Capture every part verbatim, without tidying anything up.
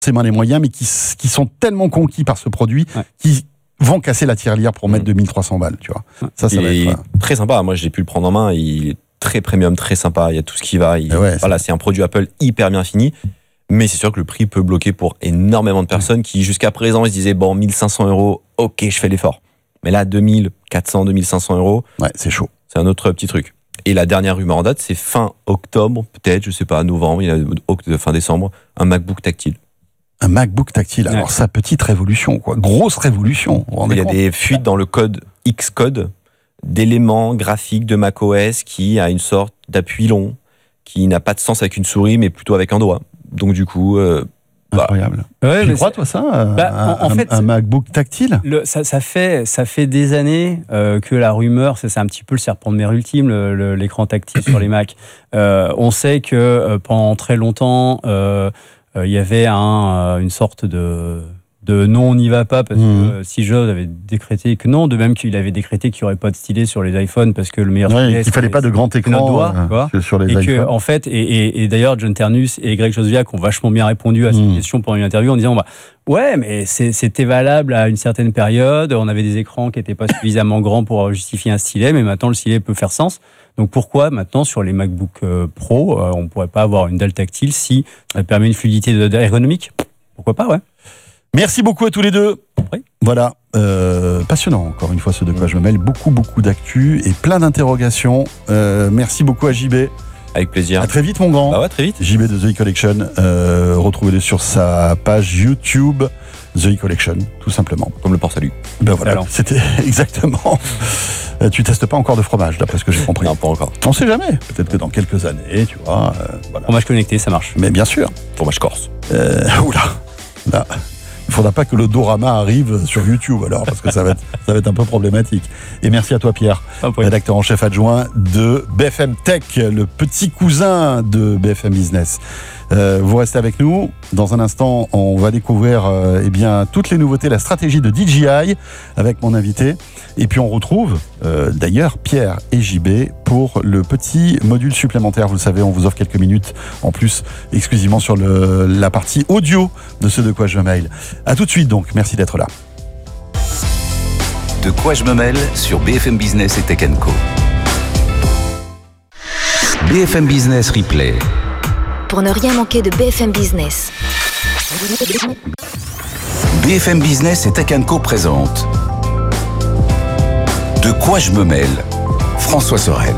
forcément les moyens, mais qui, qui sont tellement conquis par ce produit, ouais. qui vont casser la tirelire pour mettre deux mille trois cents balles, tu vois. Ça, ça il va est être... très sympa. Moi, j'ai pu le prendre en main. Il est très premium, très sympa. Il y a tout ce qui va. Il... Ouais, voilà, c'est... c'est un produit Apple hyper bien fini. Mais c'est sûr que le prix peut bloquer pour énormément de personnes ouais. qui, jusqu'à présent, ils se disaient, bon, mille cinq cents euros, ok, je fais l'effort. Mais là, deux mille quatre cents, deux mille cinq cents euros. Ouais, c'est chaud. C'est un autre petit truc. Et la dernière rumeur en date, c'est fin octobre, peut-être, je sais pas, novembre, il y a fin décembre, un MacBook tactile. Un MacBook tactile. Alors, ouais. ça, petite révolution, quoi. Grosse révolution. Il y a des fuites dans le code Xcode d'éléments graphiques de macOS qui a une sorte d'appui long, qui n'a pas de sens avec une souris, mais plutôt avec un doigt. Donc, du coup, euh, incroyable. Bah, ouais, tu crois, toi, ça bah, un, en, en fait, un MacBook tactile le, ça, ça, fait, ça fait des années euh, que la rumeur, c'est, c'est un petit peu le serpent de mer ultime, le, le, l'écran tactile sur les Mac. Euh, on sait que euh, pendant très longtemps, euh, il euh, y avait un, euh, une sorte de, de non, on n'y va pas, parce mmh. que euh, Steve Jobs avait décrété que non, de même qu'il avait décrété qu'il n'y aurait pas de stylet sur les iPhones, parce que le meilleur ouais, stylet, il ne fallait pas de grand écran doigt, euh, sur les et iPhones. Que, en fait, et, et, et d'ailleurs, John Ternus et Greg Joswiak ont vachement bien répondu à cette mmh. question pendant une interview en disant bah, ouais, mais c'est, c'était valable à une certaine période, on avait des écrans qui n'étaient pas suffisamment grands pour justifier un stylet, mais maintenant le stylet peut faire sens. Donc pourquoi maintenant sur les MacBook Pro, euh, on ne pourrait pas avoir une dalle tactile si ça permet une fluidité ergonomique ? Pourquoi pas, ouais. Merci beaucoup à tous les deux. Oui. Voilà, euh, passionnant encore une fois ce de quoi je me mêle. Beaucoup, beaucoup d'actu et plein d'interrogations. Euh, merci beaucoup à J B. Avec plaisir. À très vite, mon grand. Bah ouais, très vite. J B de The E-Collection. Euh, retrouvez-le sur sa page YouTube. The E-Collection, tout simplement. Comme le port salut. Ben voilà, alors. C'était exactement. euh, tu testes pas encore de fromage, d'après ce que j'ai compris. Non, pas encore. On sait jamais. Peut-être que dans quelques années, tu vois. Euh, voilà. Fromage connecté, ça marche. Mais bien sûr. Fromage corse. Euh, oula. Là. Il ne faudra pas que le Dorama arrive sur YouTube alors, parce que ça va être, ça va être un peu problématique. Et merci à toi, Pierre, ah, oui. rédacteur en chef adjoint de B F M Tech, le petit cousin de B F M Business. Euh, vous restez avec nous. Dans un instant, on va découvrir euh, eh bien, toutes les nouveautés, la stratégie de D J I avec mon invité. Et puis on retrouve euh, d'ailleurs Pierre et J B pour le petit module supplémentaire. Vous le savez, on vous offre quelques minutes en plus exclusivement sur le, la partie audio de ce De quoi je me mêle. À tout de suite donc, merci d'être là. De quoi je me mêle sur B F M Business et Tech and Co. B F M Business Replay. Pour ne rien manquer de B F M Business. B F M Business et Tech and Co présente De quoi je me mêle, François Sorel.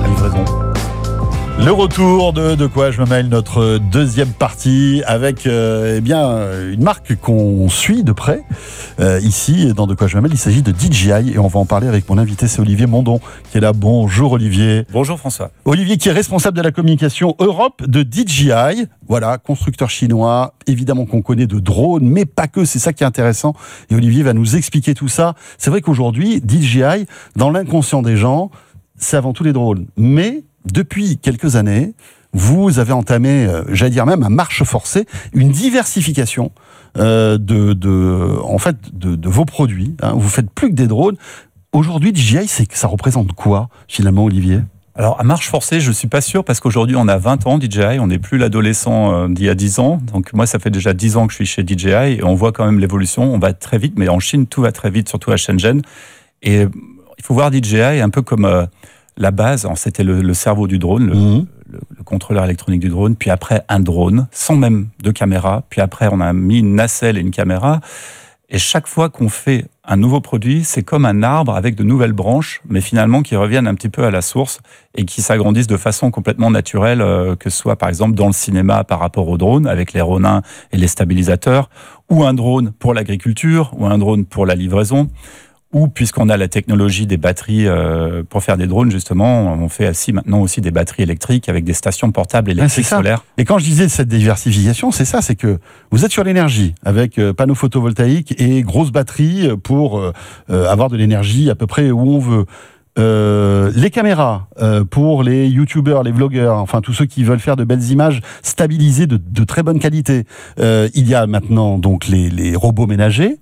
Le retour de De quoi je me mêle, notre deuxième partie avec euh, eh bien, une marque qu'on suit de près. Euh, ici, dans De quoi je me mêle, il s'agit de D J I et on va en parler avec mon invité, c'est Olivier Mondon qui est là. Bonjour Olivier. Bonjour François. Olivier qui est responsable de la communication Europe de D J I. Voilà, constructeur chinois, évidemment qu'on connaît de drones, mais pas que, c'est ça qui est intéressant. Et Olivier va nous expliquer tout ça. C'est vrai qu'aujourd'hui, D J I, dans l'inconscient des gens, c'est avant tout les drones. Mais depuis quelques années, vous avez entamé, euh, j'allais dire même à marche forcée, une diversification euh, de, de, en fait, de, de vos produits. Hein. Vous faites plus que des drones. Aujourd'hui, D J I, c'est, ça représente quoi, finalement, Olivier ? Alors, à marche forcée, je ne suis pas sûr, parce qu'aujourd'hui, on a vingt ans, D J I, on n'est plus l'adolescent euh, d'il y a dix ans. Donc, moi, ça fait déjà dix ans que je suis chez D J I, et on voit quand même l'évolution. On va très vite, mais en Chine, tout va très vite, surtout à Shenzhen. Et euh, il faut voir D J I un peu comme... Euh, la base, c'était le, le cerveau du drone, le, mmh. le, le contrôleur électronique du drone, puis après un drone, sans même de caméra, puis après on a mis une nacelle et une caméra, et chaque fois qu'on fait un nouveau produit, c'est comme un arbre avec de nouvelles branches, mais finalement qui reviennent un petit peu à la source et qui s'agrandissent de façon complètement naturelle, euh, que ce soit par exemple dans le cinéma par rapport au drone, avec les Ronin et les stabilisateurs, ou un drone pour l'agriculture, ou un drone pour la livraison, ou puisqu'on a la technologie des batteries euh, pour faire des drones, justement, on fait aussi maintenant aussi des batteries électriques avec des stations portables électriques ah, solaires. Et quand je disais cette diversification, c'est ça, c'est que vous êtes sur l'énergie, avec euh, panneaux photovoltaïques et grosses batteries pour euh, euh, avoir de l'énergie à peu près où on veut. Euh, les caméras euh, pour les youtubeurs, les vlogueurs, enfin tous ceux qui veulent faire de belles images stabilisées de, de très bonne qualité. Euh, il y a maintenant donc les, les robots ménagers.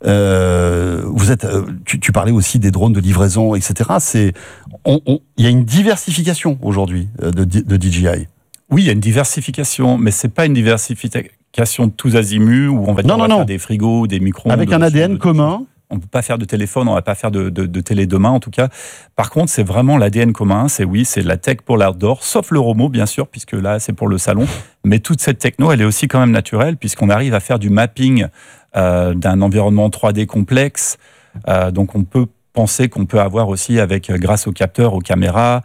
Euh, vous êtes, tu, tu parlais aussi des drones de livraison, et cetera. C'est, on, on, il y a une diversification aujourd'hui de, de D J I. Oui, il y a une diversification, mais c'est pas une diversification fabrication de tous azimuts où on va, dire, non, on va non, faire non. des frigos, des micro-ondes. Avec un A D N de, commun. On ne peut pas faire de téléphone, on ne va pas faire de, de, de télé demain en tout cas. Par contre, c'est vraiment l'A D N commun. C'est oui, c'est de la tech pour l'outdoor, sauf le Romo bien sûr, puisque là c'est pour le salon. Mais toute cette techno, elle est aussi quand même naturelle, puisqu'on arrive à faire du mapping euh, d'un environnement trois D complexe. Euh, donc on peut penser qu'on peut avoir aussi, avec grâce aux capteurs, aux caméras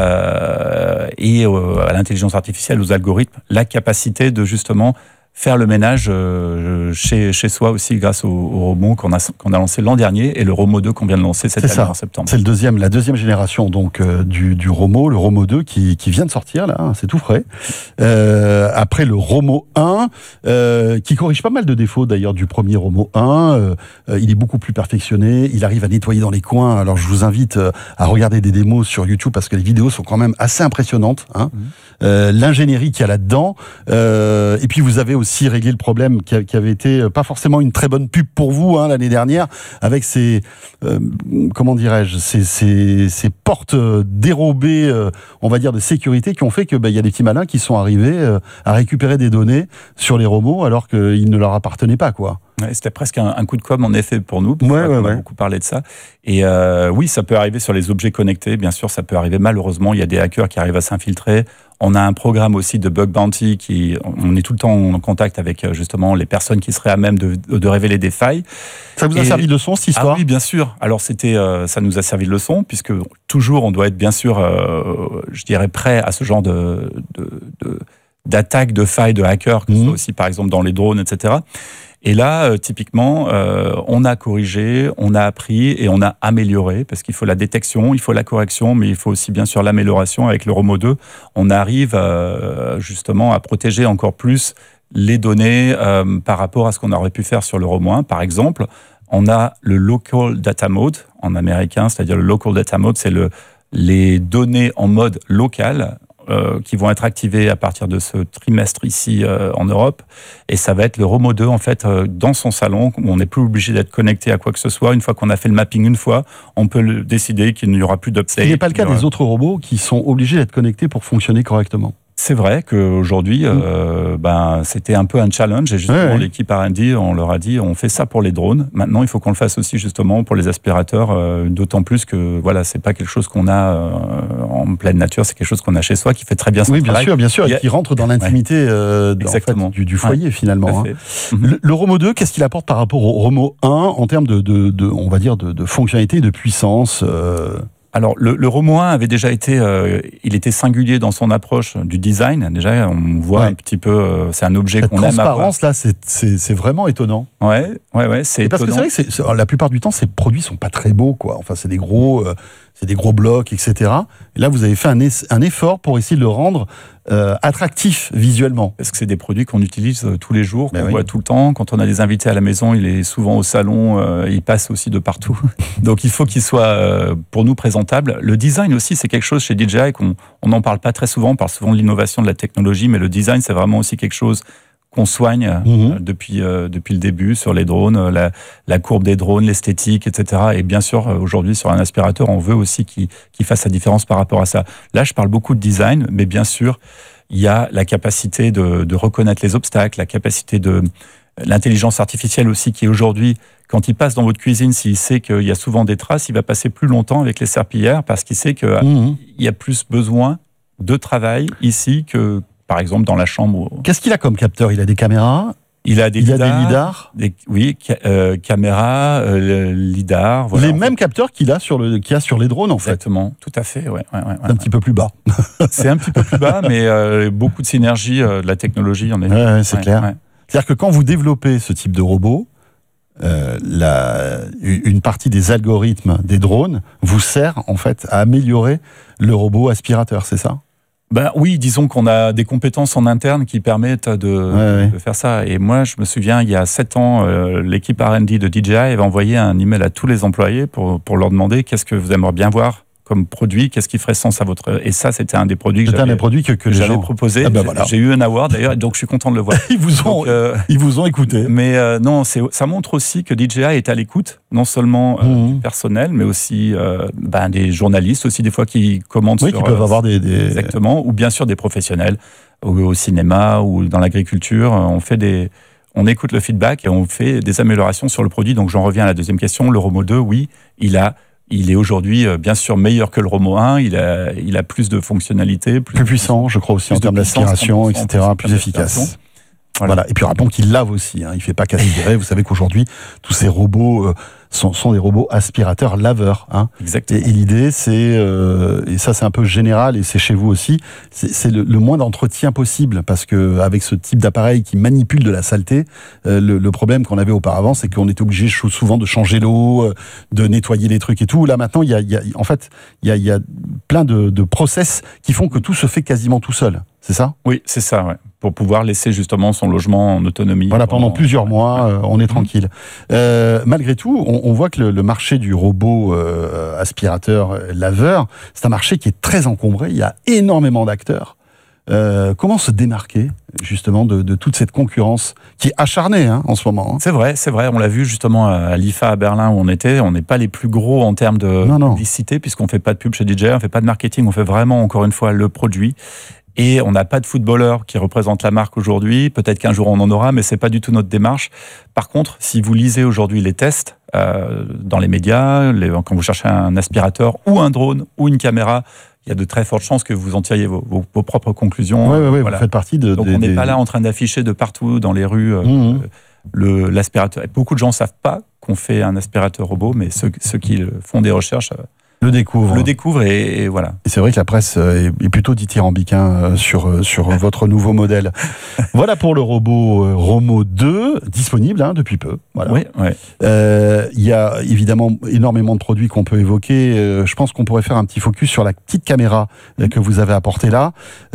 euh, et euh, à l'intelligence artificielle, aux algorithmes, la capacité de justement faire le ménage euh, chez, chez soi aussi grâce au, au Romo qu'on a, qu'on a lancé l'an dernier et le Romo deux qu'on vient de lancer cette C'est année ça. en septembre. C'est le deuxième, la deuxième génération donc euh, du, du Romo, le Romo deux qui, qui vient de sortir là, hein, c'est tout frais. Euh, après le Romo un, euh, qui corrige pas mal de défauts d'ailleurs du premier Romo un. Euh, euh, il est beaucoup plus perfectionné, il arrive à nettoyer dans les coins. Alors je vous invite euh, à regarder des démos sur YouTube parce que les vidéos sont quand même assez impressionnantes. Hein. Mmh. Euh, l'ingénierie qu'il y a là-dedans. Euh, et puis vous avez aussi aussi réglé le problème qui, a, qui avait été pas forcément une très bonne pub pour vous hein, l'année dernière, avec ces euh, comment dirais-je ces, ces, ces portes dérobées, euh, on va dire de sécurité, qui ont fait que bah, y a des petits malins qui sont arrivés euh, à récupérer des données sur les Romos alors qu'ils ne leur appartenaient pas, quoi. Ouais, c'était presque un, un coup de com' en effet pour nous. Ouais, ouais, on a ouais. beaucoup parlé de ça. Et euh, oui, ça peut arriver sur les objets connectés. Bien sûr, ça peut arriver. Malheureusement, il y a des hackers qui arrivent à s'infiltrer. On a un programme aussi de bug bounty qui, on est tout le temps en contact avec justement les personnes qui seraient à même de, de révéler des failles. Ça vous a Et, servi de leçon, cette histoire? Ah oui, bien sûr. Alors c'était, euh, ça nous a servi de leçon puisque toujours on doit être bien sûr, euh, je dirais, prêt à ce genre de, de, de d'attaques, de failles, de hackers, que ce soit aussi par exemple dans les drones, et cetera. Et là, euh, typiquement, euh, on a corrigé, on a appris et on a amélioré, parce qu'il faut la détection, il faut la correction, mais il faut aussi bien sûr l'amélioration. Avec le Romo deux, on arrive euh, justement à protéger encore plus les données euh, par rapport à ce qu'on aurait pu faire sur le Romo un. Par exemple, on a le Local Data Mode en américain, c'est-à-dire le Local Data Mode, c'est le, les données en mode local, Euh, qui vont être activés à partir de ce trimestre ici euh, en Europe. Et ça va être le Romo deux, en fait, euh, dans son salon, où on n'est plus obligé d'être connecté à quoi que ce soit. Une fois qu'on a fait le mapping une fois, on peut le décider qu'il n'y aura plus d'update. Ce qui n'est pas le cas aura... des autres robots qui sont obligés d'être connectés pour fonctionner correctement. C'est vrai qu'aujourd'hui, mmh. euh, ben, c'était un peu un challenge. Et justement, ouais, ouais. l'équipe R and D, on leur a dit, on fait ça pour les drones. Maintenant, il faut qu'on le fasse aussi justement pour les aspirateurs. Euh, d'autant plus que voilà, c'est pas quelque chose qu'on a euh, en pleine nature, c'est quelque chose qu'on a chez soi, qui fait très bien son oui, travail. Oui, bien sûr, bien sûr, et qui rentre dans l'intimité ouais. euh, en fait, du, du foyer ouais. finalement. Hein. Mmh. Le, le Romo deux, qu'est-ce qu'il apporte par rapport au Romo un en termes de, de, de on va dire, de, de fonctionnalité et de puissance euh... Alors, le, le Romo un avait déjà été, euh, il était singulier dans son approche du design. Déjà, on voit ouais. un petit peu, euh, c'est un objet Cette qu'on aime avoir. Transparence, là, c'est, c'est, c'est vraiment étonnant. Ouais, ouais, ouais, c'est et parce étonnant. que c'est vrai que c'est, c'est, la plupart du temps, ces produits sont pas très beaux, quoi. Enfin, c'est des gros, euh, c'est des gros blocs, et cetera. Et là, vous avez fait un, es- un effort pour essayer de le rendre euh, attractif visuellement. Parce que c'est des produits qu'on utilise euh, tous les jours, qu'on oui. voit tout le temps. Quand on a des invités à la maison, il est souvent au salon, euh, il passe aussi de partout. Donc il faut qu'il soit euh, pour nous présentable. Le design aussi, c'est quelque chose chez D J I qu'on on n'en parle pas très souvent. On parle souvent de l'innovation, de la technologie, mais le design, c'est vraiment aussi quelque chose qu'on soigne mmh. euh, depuis euh, depuis le début sur les drones, la, la courbe des drones, l'esthétique, et cetera. Et bien sûr, aujourd'hui, sur un aspirateur, on veut aussi qu'il, qu'il fasse la différence par rapport à ça. Là, je parle beaucoup de design, mais bien sûr, il y a la capacité de, de reconnaître les obstacles, la capacité de l'intelligence artificielle aussi, qui aujourd'hui, quand il passe dans votre cuisine, s'il sait qu'il y a souvent des traces, il va passer plus longtemps avec les serpillères parce qu'il sait qu'il mmh. y a plus besoin de travail ici que par exemple dans la chambre. Qu'est-ce qu'il a comme capteur? Il a des caméras? Il a des il lidars. A des lidars des, oui, ca- euh, caméras, euh, lidars. Voilà, les mêmes fait. capteurs qu'il a sur le, qu'il y a sur les drones, en Exactement, fait. tout à fait. Ouais, ouais, ouais, c'est un ouais. petit peu plus bas. C'est un petit peu plus bas, mais euh, beaucoup de synergie, euh, de la technologie. En est. Ouais, ouais, c'est ouais, clair. Ouais. C'est-à-dire que quand vous développez ce type de robot, euh, la, une partie des algorithmes des drones vous sert en fait à améliorer le robot aspirateur, c'est ça? Ben oui, disons qu'on a des compétences en interne qui permettent de, ouais, de ouais. faire ça. Et moi, je me souviens, il y a sept ans, euh, l'équipe R and D de D J I avait envoyé un email à tous les employés pour, pour leur demander qu'est-ce que vous aimeriez bien voir comme produit, qu'est-ce qui ferait sens à votre... Et ça, c'était un des produits que c'était j'avais, un des produits que, que, que j'avais gens... proposé. Ah ben voilà. J'ai eu un award d'ailleurs, donc je suis content de le voir. ils, vous ont, donc, euh... ils vous ont écouté. Mais euh, non, c'est, ça montre aussi que D J I est à l'écoute, non seulement euh, mmh. du personnel, mais aussi euh, ben, des journalistes aussi, des fois, qui commentent oui, sur... qui peuvent euh, avoir des, des... Exactement, ou bien sûr des professionnels. au, au cinéma ou dans l'agriculture. On fait des, on écoute le feedback et on fait des améliorations sur le produit. Donc j'en reviens à la deuxième question. Le Romo deux, oui, il a, il est aujourd'hui bien sûr meilleur que le Romo un. Il a, il a plus de fonctionnalités, plus, plus puissant, je crois aussi en termes d'aspiration, et cetera, plus, plus efficace. Voilà. voilà. Et puis rappelons qu'il lave aussi. Hein. Il fait pas qu'aspirer. Vous savez qu'aujourd'hui, tous ces robots euh, sont, sont des robots aspirateurs laveurs. Hein. Exactement. Et, et l'idée, c'est euh, et ça, c'est un peu général et c'est chez vous aussi. C'est, c'est le, le moins d'entretien possible parce que avec ce type d'appareil qui manipule de la saleté, euh, le, le problème qu'on avait auparavant, c'est qu'on était obligé souvent de changer l'eau, euh, de nettoyer les trucs et tout. Là maintenant, il y a, il y a en fait, il y a, il y a plein de, de process qui font que tout se fait quasiment tout seul. C'est ça ? Oui, c'est ça, ouais. Pour pouvoir laisser justement son logement en autonomie. Voilà, pendant, pendant plusieurs mois, ouais. euh, on est tranquille. Euh, malgré tout, on, on voit que le, le marché du robot euh, aspirateur euh, laveur, c'est un marché qui est très encombré. Il y a énormément d'acteurs. Euh, comment se démarquer justement de, de toute cette concurrence qui est acharnée hein, en ce moment hein. C'est vrai, c'est vrai. On l'a vu justement à l'I F A à Berlin où on était. On n'est pas les plus gros en termes de non, non. publicité puisqu'on fait pas de pub chez D J I, on fait pas de marketing, on fait vraiment encore une fois le produit. Et on n'a pas de footballeur qui représente la marque aujourd'hui. Peut-être qu'un jour on en aura, mais c'est pas du tout notre démarche. Par contre, si vous lisez aujourd'hui les tests euh, dans les médias, les, quand vous cherchez un aspirateur ou un drone ou une caméra, il y a de très fortes chances que vous en tiriez vos, vos, vos propres conclusions. Oui, oui, oui, voilà. Vous faites partie de... Donc des, on n'est des... pas là en train d'afficher de partout dans les rues euh, mmh. le, l'aspirateur. Et beaucoup de gens ne savent pas qu'on fait un aspirateur robot, mais ceux, ceux qui font des recherches... Euh, Le découvre. Le découvre et, et voilà. Et c'est vrai que la presse est, est plutôt dithyrambique hein, sur, sur votre nouveau modèle. Voilà pour le robot euh, Romo deux, disponible hein, depuis peu. Voilà. Oui, oui. Euh, il y a évidemment énormément de produits qu'on peut évoquer. Euh, je pense qu'on pourrait faire un petit focus sur la petite caméra euh, que vous avez apportée là.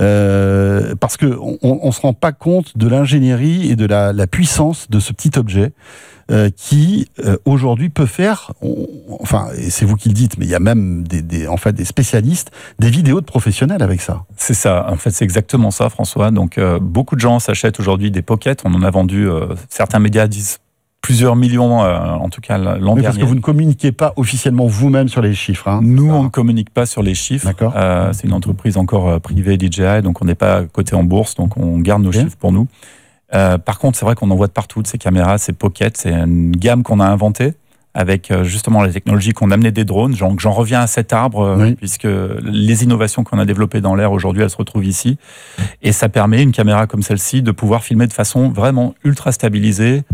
Euh, parce qu'on ne se rend pas compte de l'ingénierie et de la, la puissance de ce petit objet. Euh, qui euh, aujourd'hui peut faire, on, enfin, et c'est vous qui le dites, mais il y a même des, des, en fait, des spécialistes, des vidéos de professionnels avec ça. C'est ça, en fait, c'est exactement ça, François. Donc, euh, beaucoup de gens s'achètent aujourd'hui des pockets. On en a vendu, euh, certains médias disent plusieurs millions, euh, en tout cas l'an dernier. Parce que vous ne communiquez pas officiellement vous-même sur les chiffres. Hein. Nous, ah. on ne communique pas sur les chiffres. D'accord. Euh, c'est une entreprise encore euh, privée D J I, donc on n'est pas coté en bourse, donc on garde nos okay. chiffres pour nous. Euh, par contre, c'est vrai qu'on en voit de partout de ces caméras, ces pockets. C'est une gamme qu'on a inventée avec euh, justement la technologie qu'on a amené des drones. J'en, j'en reviens à cet arbre, euh, oui. puisque les innovations qu'on a développées dans l'air aujourd'hui, elles se retrouvent ici. Et ça permet, une caméra comme celle-ci, de pouvoir filmer de façon vraiment ultra stabilisée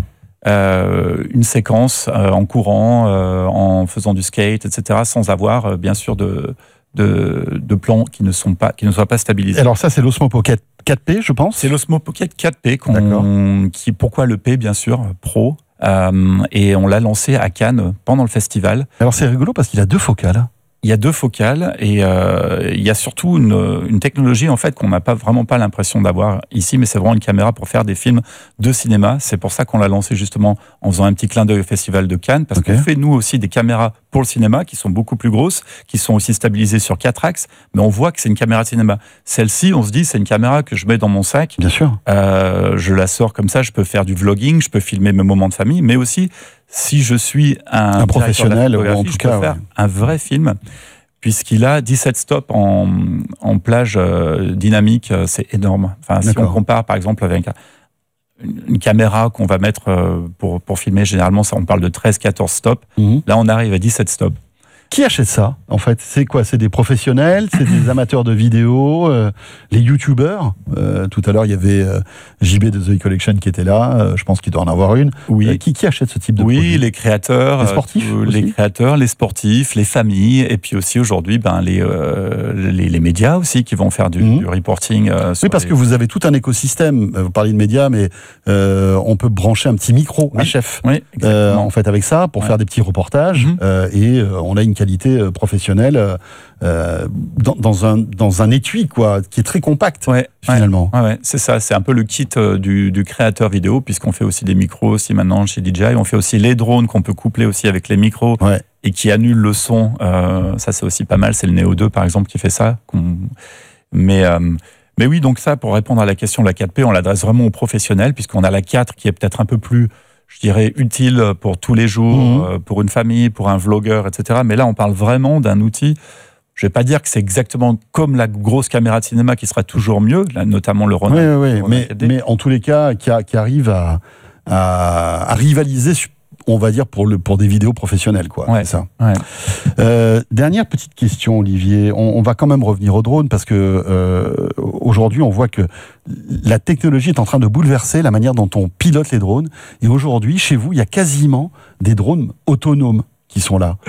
euh, une séquence euh, en courant, euh, en faisant du skate, et cetera, sans avoir, euh, bien sûr, de... De, de plans qui ne sont pas qui ne soient pas stabilisés. Alors ça c'est l'Osmo Pocket quatre P je pense. C'est l'Osmo Pocket quatre P qu'on, qui pourquoi le P bien sûr Pro euh, et on l'a lancé à Cannes pendant le festival. Alors c'est rigolo parce qu'il a deux focales. Il y a deux focales et euh, il y a surtout une, une technologie en fait qu'on n'a pas vraiment pas l'impression d'avoir ici, mais c'est vraiment une caméra pour faire des films de cinéma. C'est pour ça qu'on l'a lancé justement en faisant un petit clin d'œil au festival de Cannes, parce okay. qu'on fait nous aussi des caméras pour le cinéma qui sont beaucoup plus grosses, qui sont aussi stabilisées sur quatre axes, mais on voit que c'est une caméra de cinéma. Celle-ci, on se dit, c'est une caméra que je mets dans mon sac. Bien sûr. Euh, je la sors comme ça, je peux faire du vlogging, je peux filmer mes moments de famille, mais aussi si je suis un, un professionnel, ou en tout je cas, peux faire ouais. un vrai film, puisqu'il a dix-sept stops en, en plage euh, dynamique, c'est énorme. Enfin, si on compare par exemple avec une, une caméra qu'on va mettre euh, pour, pour filmer, généralement ça, on parle de treize quatorze stops, mm-hmm. là on arrive à dix-sept stops. Qui achète ça, en fait ? C'est quoi ? C'est des professionnels ? C'est des amateurs de vidéos ? euh, Les youtubeurs ? euh, Tout à l'heure, il y avait euh, J B de The E-Collection qui était là. Euh, je pense qu'il doit en avoir une. Oui. Euh, qui, qui achète ce type de oui, produit ? Oui, les créateurs. Les sportifs euh, Les créateurs, les sportifs, les familles. Et puis aussi, aujourd'hui, ben, les, euh, les, les médias aussi qui vont faire du, mmh. du reporting. Euh, oui, parce les... que vous avez tout un écosystème. Vous parlez de médias, mais euh, on peut brancher un petit micro, oui. un chef. Oui, euh, en fait, avec ça, pour ouais. faire des petits reportages. Mmh. Euh, et euh, on a une qualité professionnelle euh, dans, dans, un, dans un étui, quoi, qui est très compact, ouais, finalement. Ouais, ouais, c'est ça, c'est un peu le kit euh, du, du créateur vidéo, puisqu'on fait aussi des micros aussi maintenant chez D J I. On fait aussi les drones qu'on peut coupler aussi avec les micros ouais. et qui annulent le son. Euh, ça, c'est aussi pas mal. C'est le Neo deux, par exemple, qui fait ça. Qu'on... Mais... Euh, mais oui, donc ça, pour répondre à la question de la quatre P, on l'adresse vraiment aux professionnels, puisqu'on a la quatre qui est peut-être un peu plus... je dirais, utile pour tous les jours, mmh. euh, pour une famille, pour un vlogueur, et cetera. Mais là, on parle vraiment d'un outil, Je vais pas dire que c'est exactement comme la grosse caméra de cinéma qui sera toujours mieux, là, notamment le Ronin. Oui, oui, oui. Mais, mais en tous les cas, qui, a, qui arrive à, à, à rivaliser, on va dire, pour, le, pour des vidéos professionnelles, quoi. Ouais, c'est ça. Ouais. Euh, dernière petite question, Olivier. On, on va quand même revenir au drone parce que euh, aujourd'hui, on voit que la technologie est en train de bouleverser la manière dont on pilote les drones. Et aujourd'hui, chez vous, il y a quasiment des drones autonomes qui sont là.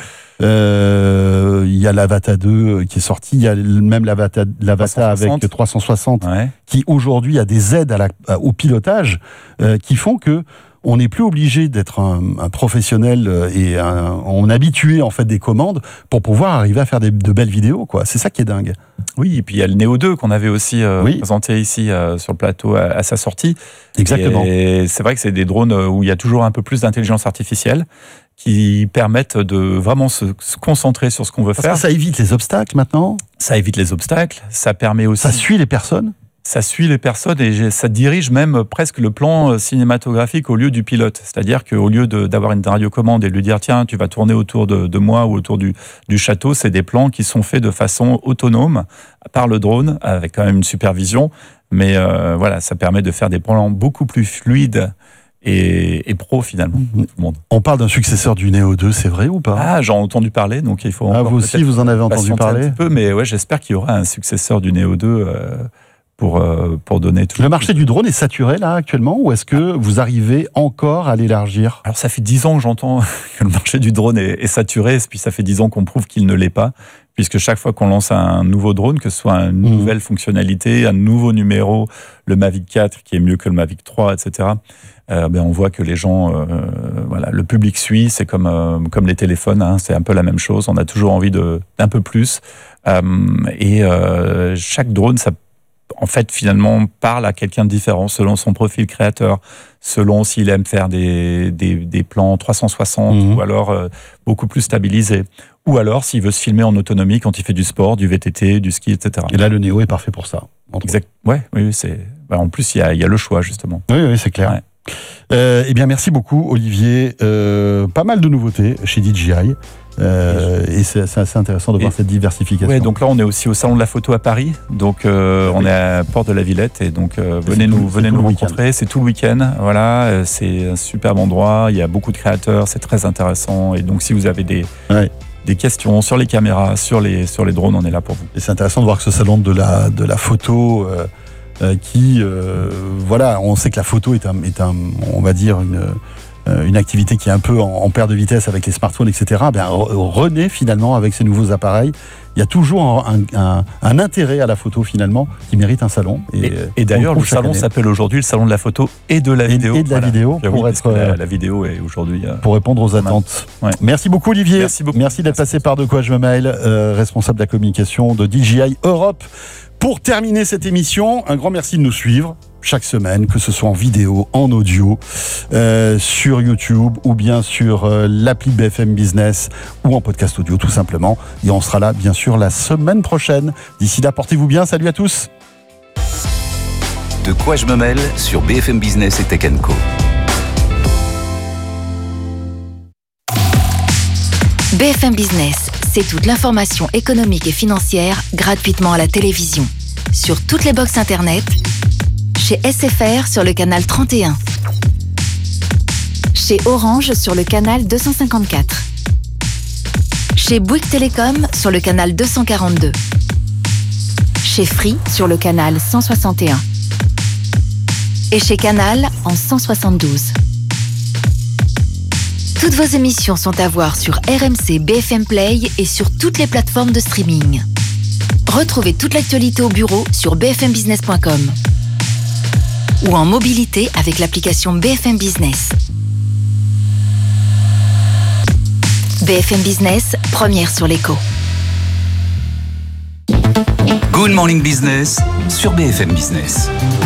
Euh, il y a l'Avata deux qui est sorti, il y a même l'Avata, l'Avata avec trois cent soixante ouais. qui aujourd'hui a des aides à la, au pilotage euh, qui font que on n'est plus obligé d'être un, un professionnel et un, on est habitué en fait des commandes pour pouvoir arriver à faire des, de belles vidéos, quoi. C'est ça qui est dingue. Oui, et puis il y a le Neo deux qu'on avait aussi euh, oui. présenté ici euh, sur le plateau à, à sa sortie. Exactement. Et c'est vrai que c'est des drones où il y a toujours un peu plus d'intelligence artificielle qui permettent de vraiment se, se concentrer sur ce qu'on veut Parce faire. Que ça évite les obstacles maintenant. Ça évite les obstacles. Ça permet aussi. Ça suit les personnes. Ça suit les personnes et ça dirige même presque le plan cinématographique au lieu du pilote. C'est-à-dire qu'au lieu de, d'avoir une radiocommande et de lui dire tiens, tu vas tourner autour de, de moi ou autour du, du château, c'est des plans qui sont faits de façon autonome par le drone, avec quand même une supervision. Mais euh, voilà, ça permet de faire des plans beaucoup plus fluides et, et pro finalement. Mmh. Tout le monde. On parle d'un successeur du Neo deux, c'est vrai ou pas? Ah, j'en ai entendu parler, donc il faut. Ah, vous aussi, vous en avez entendu parler un petit peu, mais ouais, j'espère qu'il y aura un successeur du Neo deux. Euh, Pour, euh, pour donner tout. Le marché du drone est saturé là actuellement ou est-ce que vous arrivez encore à l'élargir? Alors ça fait dix ans que j'entends que le marché du drone est, est saturé, puis ça fait dix ans qu'on prouve qu'il ne l'est pas, puisque chaque fois qu'on lance un nouveau drone, que ce soit une mmh. nouvelle fonctionnalité, un nouveau numéro, le Mavic quatre qui est mieux que le Mavic trois, et cetera, euh, ben on voit que les gens, euh, voilà, le public suit, c'est comme, euh, comme les téléphones, hein, c'est un peu la même chose, on a toujours envie de, d'un peu plus, euh, et euh, chaque drone, ça en fait, finalement, parle à quelqu'un de différent selon son profil créateur, selon s'il aime faire des, des, des plans trois cent soixante mmh. ou alors euh, beaucoup plus stabilisés. Ou alors s'il veut se filmer en autonomie quand il fait du sport, du V T T, du ski, et cetera. Et là, le Neo est parfait pour ça. Exact. Ouais, oui, c'est. Bah, en plus, il y a, il y a le choix, justement. Oui, oui, c'est clair. Ouais. Euh, eh bien, merci beaucoup, Olivier. Euh, pas mal de nouveautés chez D J I. Euh, et c'est, c'est assez intéressant de voir et, cette diversification. Ouais, donc là, on est aussi au Salon de la Photo à Paris. Donc, euh, oui. on est à Porte de la Villette. Et donc, euh, venez nous, tout, venez nous rencontrer. C'est tout le week-end. Voilà, c'est un superbe endroit. Il y a beaucoup de créateurs. C'est très intéressant. Et donc, si vous avez des, ouais. des questions sur les caméras, sur les, sur les drones, on est là pour vous. Et c'est intéressant de voir que ce salon de la, de la photo, euh, euh, qui, euh, voilà, on sait que la photo est un, est un on va dire, une. une activité qui est un peu en, en perte de vitesse avec les smartphones, et cetera, ben, renaît finalement avec ces nouveaux appareils. Il y a toujours un, un, un intérêt à la photo finalement qui mérite un salon. Et, et, et d'ailleurs, le salon année. s'appelle aujourd'hui le salon de la photo et de la et, vidéo. Et de la voilà. vidéo pour oui, être la, la vidéo est aujourd'hui euh, pour répondre aux attentes. Ouais. Merci beaucoup, Olivier. Merci beaucoup. Merci d'être Merci passé par De Quoi Je Me Mêle, euh, responsable de la communication de D J I Europe. Pour terminer cette émission, un grand merci de nous suivre chaque semaine, que ce soit en vidéo, en audio, euh, sur YouTube ou bien sur euh, l'appli B F M Business ou en podcast audio tout simplement. Et on sera là bien sûr la semaine prochaine. D'ici là, portez-vous bien. Salut à tous. De Quoi Je Me Mêle sur B F M Business et Tech and Co. B F M Business, c'est toute l'information économique et financière gratuitement à la télévision. Sur toutes les box internet, chez S F R sur le canal trente et un, chez Orange sur le canal deux cent cinquante-quatre, chez Bouygues Télécom sur le canal deux cent quarante-deux, chez Free sur le canal cent soixante et un et chez Canal en cent soixante-douze. Toutes vos émissions sont à voir sur R M C B F M Play et sur toutes les plateformes de streaming. Retrouvez toute l'actualité au bureau sur b f m business point com ou en mobilité avec l'application B F M Business. B F M Business, première sur l'écho. Good Morning Business sur B F M Business.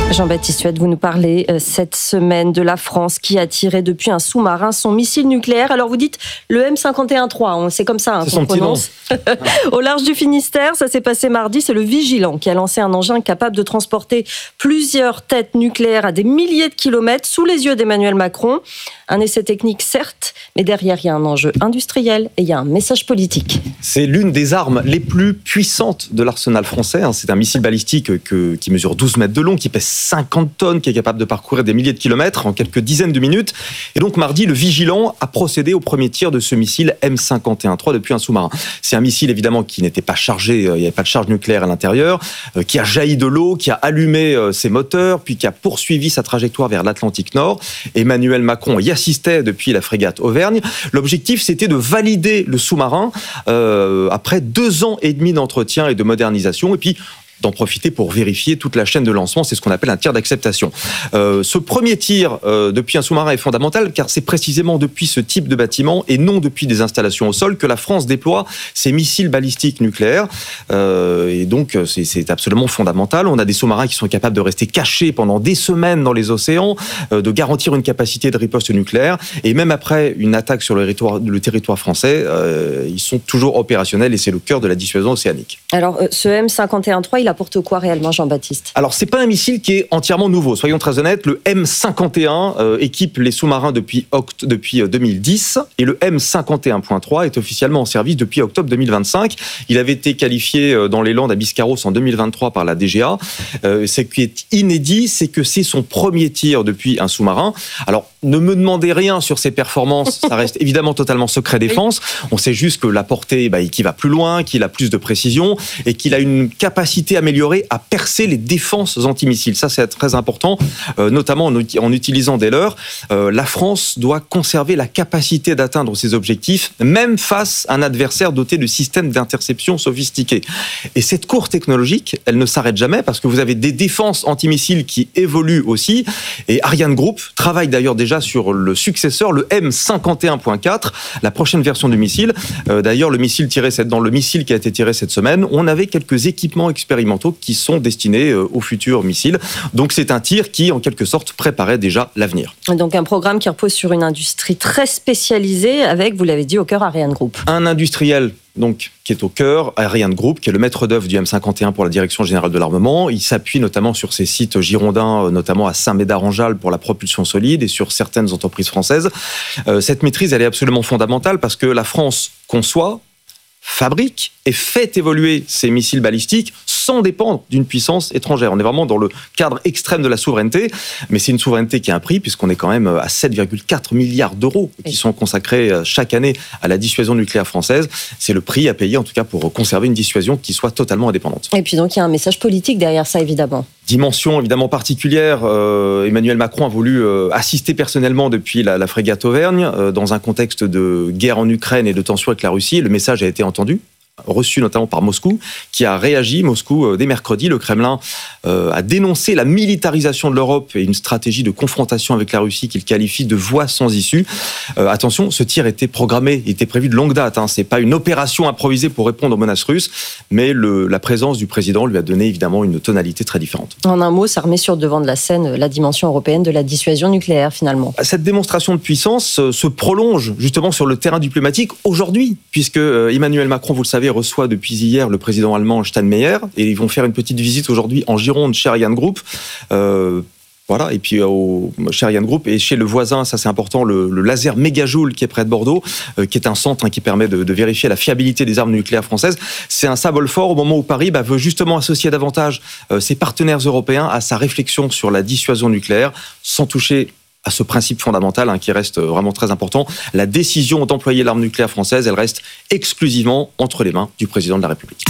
Jean-Baptiste Huette, vous nous parlez euh, cette semaine de la France qui a tiré depuis un sous-marin son missile nucléaire. Alors vous dites le M cinquante et un trois, c'est comme ça hein, qu'on prononce. Au large du Finistère, ça s'est passé mardi, c'est le Vigilant qui a lancé un engin capable de transporter plusieurs têtes nucléaires à des milliers de kilomètres sous les yeux d'Emmanuel Macron. Un essai technique certes, mais derrière il y a un enjeu industriel et il y a un message politique. C'est l'une des armes les plus puissantes de l'arsenal français. C'est un missile balistique que, qui mesure douze mètres de long, qui pèse cinquante tonnes, qui est capable de parcourir des milliers de kilomètres en quelques dizaines de minutes. Et donc mardi, le Vigilant a procédé au premier tir de ce missile M cinquante et un trois depuis un sous-marin. C'est un missile évidemment qui n'était pas chargé, il n'y avait pas de charge nucléaire à l'intérieur, qui a jailli de l'eau, qui a allumé ses moteurs, puis qui a poursuivi sa trajectoire vers l'Atlantique Nord. Emmanuel Macron y assistait depuis la frégate Auvergne. L'objectif, c'était de valider le sous-marin euh, après deux ans et demi d'entretien et de modernisation. Et puis, d'en profiter pour vérifier toute la chaîne de lancement. C'est ce qu'on appelle un tir d'acceptation. Euh, ce premier tir euh, depuis un sous-marin est fondamental car c'est précisément depuis ce type de bâtiment et non depuis des installations au sol que la France déploie ses missiles balistiques nucléaires. Euh, et donc, c'est, c'est absolument fondamental. On a des sous-marins qui sont capables de rester cachés pendant des semaines dans les océans, euh, de garantir une capacité de riposte nucléaire. Et même après une attaque sur le territoire, le territoire français, euh, ils sont toujours opérationnels et c'est le cœur de la dissuasion océanique. Alors, ce M cinquante et un trois, il apporte quoi réellement, Jean-Baptiste ? Alors, c'est pas un missile qui est entièrement nouveau. Soyons très honnêtes, le M cinquante et un euh, équipe les sous-marins depuis, oct- depuis deux mille dix et le M cinquante et un point trois est officiellement en service depuis octobre deux mille vingt-cinq. Il avait été qualifié dans les Landes à Biscarrosse en deux mille vingt-trois par la D G A. Euh, ce qui est inédit, c'est que c'est son premier tir depuis un sous-marin. Alors, ne me demandez rien sur ses performances, ça reste évidemment totalement secret défense. On sait juste que la portée, bah, qu'il va plus loin, qu'il a plus de précision et qu'il a une capacité améliorée à percer les défenses antimissiles. Ça, c'est très important, euh, notamment en, en utilisant des leurres. Euh, la France doit conserver la capacité d'atteindre ses objectifs, même face à un adversaire doté de systèmes d'interception sophistiqués. Et cette course technologique, elle ne s'arrête jamais parce que vous avez des défenses antimissiles qui évoluent aussi. Et Ariane Group travaille d'ailleurs déjà sur le successeur, le M cinquante et un point quatre, la prochaine version du missile. Euh, d'ailleurs, le missile tiré cette, dans le missile qui a été tiré cette semaine, on avait quelques équipements expérimentaux qui sont destinés euh, aux futurs missiles. Donc c'est un tir qui, en quelque sorte, préparait déjà l'avenir. Donc un programme qui repose sur une industrie très spécialisée avec, vous l'avez dit, au cœur Ariane Group. Un industriel donc, qui est au cœur, Ariane Group, qui est le maître d'œuvre du M cinquante et un pour la Direction Générale de l'Armement. Il s'appuie notamment sur ses sites girondins, notamment à Saint-Médard-en-Jalles pour la propulsion solide et sur certaines entreprises françaises. Euh, cette maîtrise, elle est absolument fondamentale parce que la France conçoit, fabrique et fait évoluer ses missiles balistiques sans dépendre d'une puissance étrangère. On est vraiment dans le cadre extrême de la souveraineté, mais c'est une souveraineté qui a un prix puisqu'on est quand même à sept virgule quatre milliards d'euros qui sont consacrés chaque année à la dissuasion nucléaire française. C'est le prix à payer en tout cas pour conserver une dissuasion qui soit totalement indépendante. Et puis donc il y a un message politique derrière ça évidemment. Dimension évidemment particulière, euh, Emmanuel Macron a voulu euh, assister personnellement depuis la, la frégate Auvergne euh, dans un contexte de guerre en Ukraine et de tension avec la Russie. Le message a été entendu, reçu notamment par Moscou, qui a réagi. Moscou, euh, dès mercredi, le Kremlin euh, a dénoncé la militarisation de l'Europe et une stratégie de confrontation avec la Russie qu'il qualifie de voie sans issue. Euh, attention, ce tir était programmé, il était prévu de longue date. Hein. C'est pas une opération improvisée pour répondre aux menaces russes, mais le, la présence du président lui a donné évidemment une tonalité très différente. En un mot, ça remet sur le devant de la scène la dimension européenne de la dissuasion nucléaire finalement. Cette démonstration de puissance euh, se prolonge justement sur le terrain diplomatique aujourd'hui, puisque euh, Emmanuel Macron, vous le savez, reçoit depuis hier le président allemand Steinmeier et ils vont faire une petite visite aujourd'hui en Gironde chez Ariane Group. Euh, voilà, et puis au, chez Ariane Group et chez le voisin, ça c'est important, le, le laser Mégajoule qui est près de Bordeaux, euh, qui est un centre hein, qui permet de, de vérifier la fiabilité des armes nucléaires françaises. C'est un symbole fort au moment où Paris bah, veut justement associer davantage euh, ses partenaires européens à sa réflexion sur la dissuasion nucléaire, sans toucher à ce principe fondamental hein, qui reste vraiment très important. La décision d'employer l'arme nucléaire française, elle reste exclusivement entre les mains du président de la République.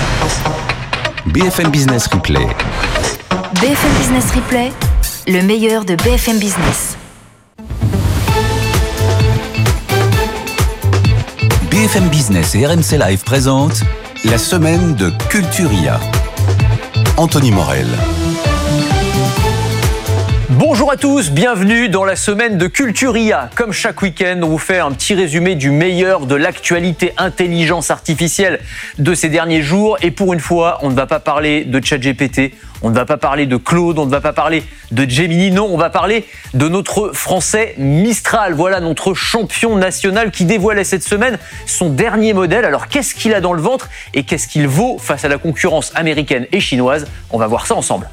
B F M Business Replay. B F M Business Replay, le meilleur de B F M Business. B F M Business et R M C Live présentent la semaine de Culturia. Anthony Morel. Bonjour Bonjour à tous, bienvenue dans la semaine de Culture I A. Comme chaque week-end, on vous fait un petit résumé du meilleur de l'actualité intelligence artificielle de ces derniers jours. Et pour une fois, on ne va pas parler de ChatGPT, on ne va pas parler de Claude, on ne va pas parler de Gemini. Non, on va parler de notre Français Mistral. Voilà notre champion national qui dévoilait cette semaine son dernier modèle. Alors qu'est-ce qu'il a dans le ventre et qu'est-ce qu'il vaut face à la concurrence américaine et chinoise? On va voir ça ensemble.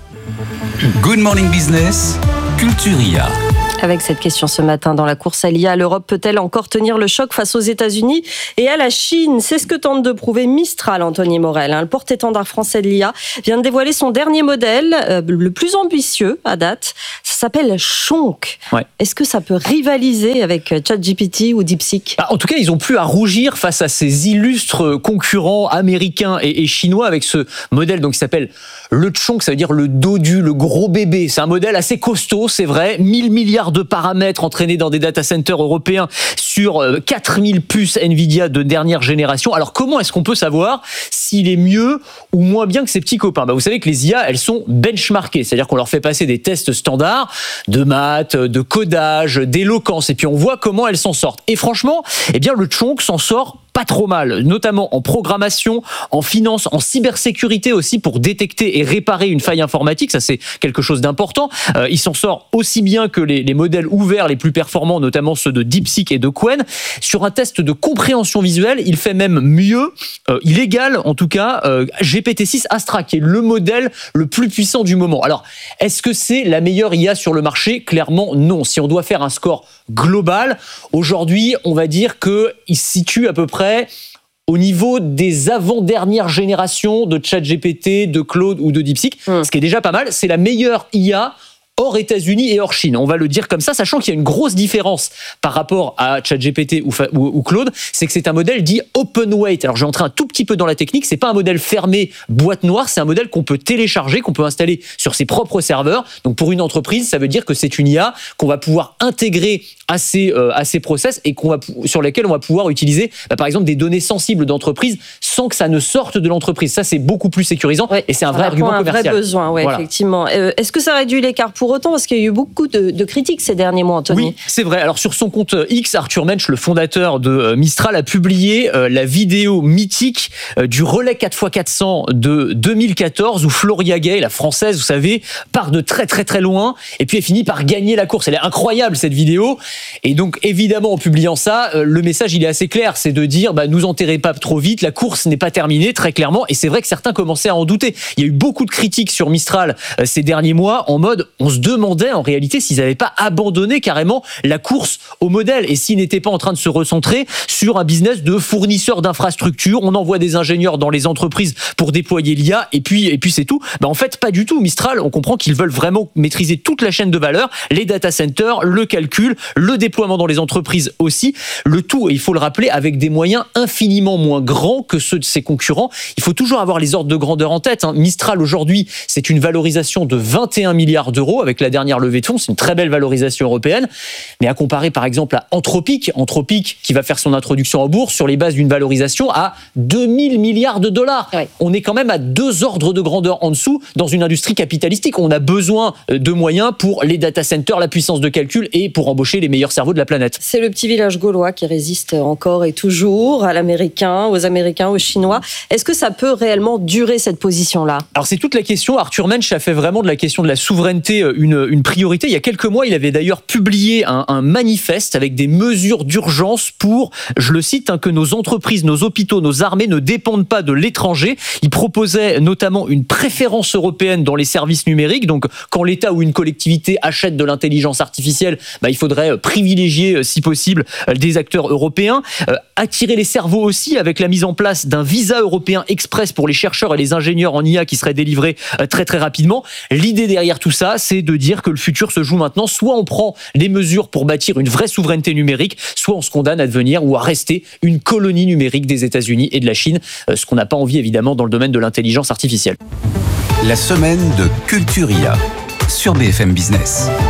Good Morning Business, Culture I A. Avec cette question ce matin dans la course à l'I A, l'Europe peut-elle encore tenir le choc face aux États-Unis et à la Chine? C'est ce que tente de prouver Mistral, Anthony Morel. Le porte-étendard français de l'I A vient de dévoiler son dernier modèle, euh, le plus ambitieux à date. Ça s'appelle Chonk. Ouais. Est-ce que ça peut rivaliser avec ChatGPT ou DeepSeek? Bah, en tout cas, ils n'ont plus à rougir face à ces illustres concurrents américains et, et chinois avec ce modèle donc, qui s'appelle le Chonk, ça veut dire le dodu, le gros bébé. C'est un modèle assez costaud, c'est vrai, mille milliards de paramètres entraînés dans des data centers européens sur quatre mille puces Nvidia de dernière génération. Alors comment est-ce qu'on peut savoir s'il est mieux ou moins bien que ses petits copains? Bah, vous savez que les I A, elles sont benchmarkées, c'est-à-dire qu'on leur fait passer des tests standards de maths, de codage, d'éloquence, et puis on voit comment elles s'en sortent. Et franchement, eh bien le Chonk s'en sort pas trop mal, notamment en programmation, en finance, en cybersécurité aussi pour détecter et réparer une faille informatique. Ça, c'est quelque chose d'important. Euh, il s'en sort aussi bien que les, les modèles ouverts les plus performants, notamment ceux de DeepSeek et de Qwen. Sur un test de compréhension visuelle, il fait même mieux, euh, il égale en tout cas euh, G P T six Astra, qui est le modèle le plus puissant du moment. Alors, est-ce que c'est la meilleure I A sur le marché? Clairement, non. Si on doit faire un score global, aujourd'hui, on va dire qu'il se situe à peu près au niveau des avant-dernières générations de ChatGPT, de Claude ou de DeepSeek, mmh. ce qui est déjà pas mal. C'est la meilleure I A hors États-Unis et hors Chine. On va le dire comme ça, sachant qu'il y a une grosse différence par rapport à ChatGPT ou, ou, ou Claude, c'est que c'est un modèle dit open weight. Alors, je vais entrer un tout petit peu dans la technique. C'est pas un modèle fermé, boîte noire. C'est un modèle qu'on peut télécharger, qu'on peut installer sur ses propres serveurs. Donc, pour une entreprise, ça veut dire que c'est une I A qu'on va pouvoir intégrer à ses, euh, à ses process et qu'on va, sur lesquels on va pouvoir utiliser, bah, par exemple, des données sensibles d'entreprise sans que ça ne sorte de l'entreprise. Ça, c'est beaucoup plus sécurisant ouais, et c'est un vrai argument commercial. Un vrai besoin, ouais, voilà. Effectivement. Euh, est-ce que ça réduit l'écart pour autant? Parce qu'il y a eu beaucoup de, de critiques ces derniers mois, Anthony. Oui, c'est vrai. Alors, sur son compte X, Arthur Mensch, le fondateur de Mistral, a publié euh, la vidéo mythique euh, du relais quatre fois quatre cents de deux mille quatorze où Floria Gay, la française, vous savez, part de très très très loin et puis elle finit par gagner la course. Elle est incroyable, cette vidéo. Et donc, évidemment, en publiant ça, euh, le message, il est assez clair. C'est de dire, bah, nous enterrez pas trop vite, la course n'est pas terminée, très clairement. Et c'est vrai que certains commençaient à en douter. Il y a eu beaucoup de critiques sur Mistral euh, ces derniers mois en mode, on se demandait en réalité s'ils n'avaient pas abandonné carrément la course au modèle et s'ils n'étaient pas en train de se recentrer sur un business de fournisseur d'infrastructures. On envoie des ingénieurs dans les entreprises pour déployer l'I A et puis, et puis c'est tout. Bah, en fait, pas du tout. Mistral, on comprend qu'ils veulent vraiment maîtriser toute la chaîne de valeur, les data centers, le calcul, le déploiement dans les entreprises aussi. Le tout, et il faut le rappeler, avec des moyens infiniment moins grands que ceux de ses concurrents. Il faut toujours avoir les ordres de grandeur en tête. Hein. Mistral, aujourd'hui, c'est une valorisation de vingt et un milliards d'euros avec la dernière levée de fonds. C'est une très belle valorisation européenne. Mais à comparer, par exemple, à Anthropic, Anthropic qui va faire son introduction en bourse sur les bases d'une valorisation à deux mille milliards de dollars. Ouais. On est quand même à deux ordres de grandeur en dessous dans une industrie capitalistique. On a besoin de moyens pour les data centers, la puissance de calcul et pour embaucher les meilleurs cerveaux de la planète. C'est le petit village gaulois qui résiste encore et toujours à l'américain, aux Américains, aux Chinois. Est-ce que ça peut réellement durer cette position-là? Alors c'est toute la question. Arthur Mensch a fait vraiment de la question de la souveraineté une, une priorité. Il y a quelques mois, il avait d'ailleurs publié un, un manifeste avec des mesures d'urgence pour, je le cite, hein, que nos entreprises, nos hôpitaux, nos armées ne dépendent pas de l'étranger. Il proposait notamment une préférence européenne dans les services numériques. Donc quand l'État ou une collectivité achète de l'intelligence artificielle, bah, il faudrait privilégier, si possible, des acteurs européens. Euh, attirer les cerveaux aussi avec la mise en place d'un visa européen express pour les chercheurs et les ingénieurs en I A qui serait délivré euh, très très rapidement. L'idée derrière tout ça, c'est de dire que le futur se joue maintenant. Soit on prend les mesures pour bâtir une vraie souveraineté numérique, soit on se condamne à devenir ou à rester une colonie numérique des États-Unis et de la Chine, euh, ce qu'on n'a pas envie évidemment dans le domaine de l'intelligence artificielle. La semaine de Culture I A sur B F M Business.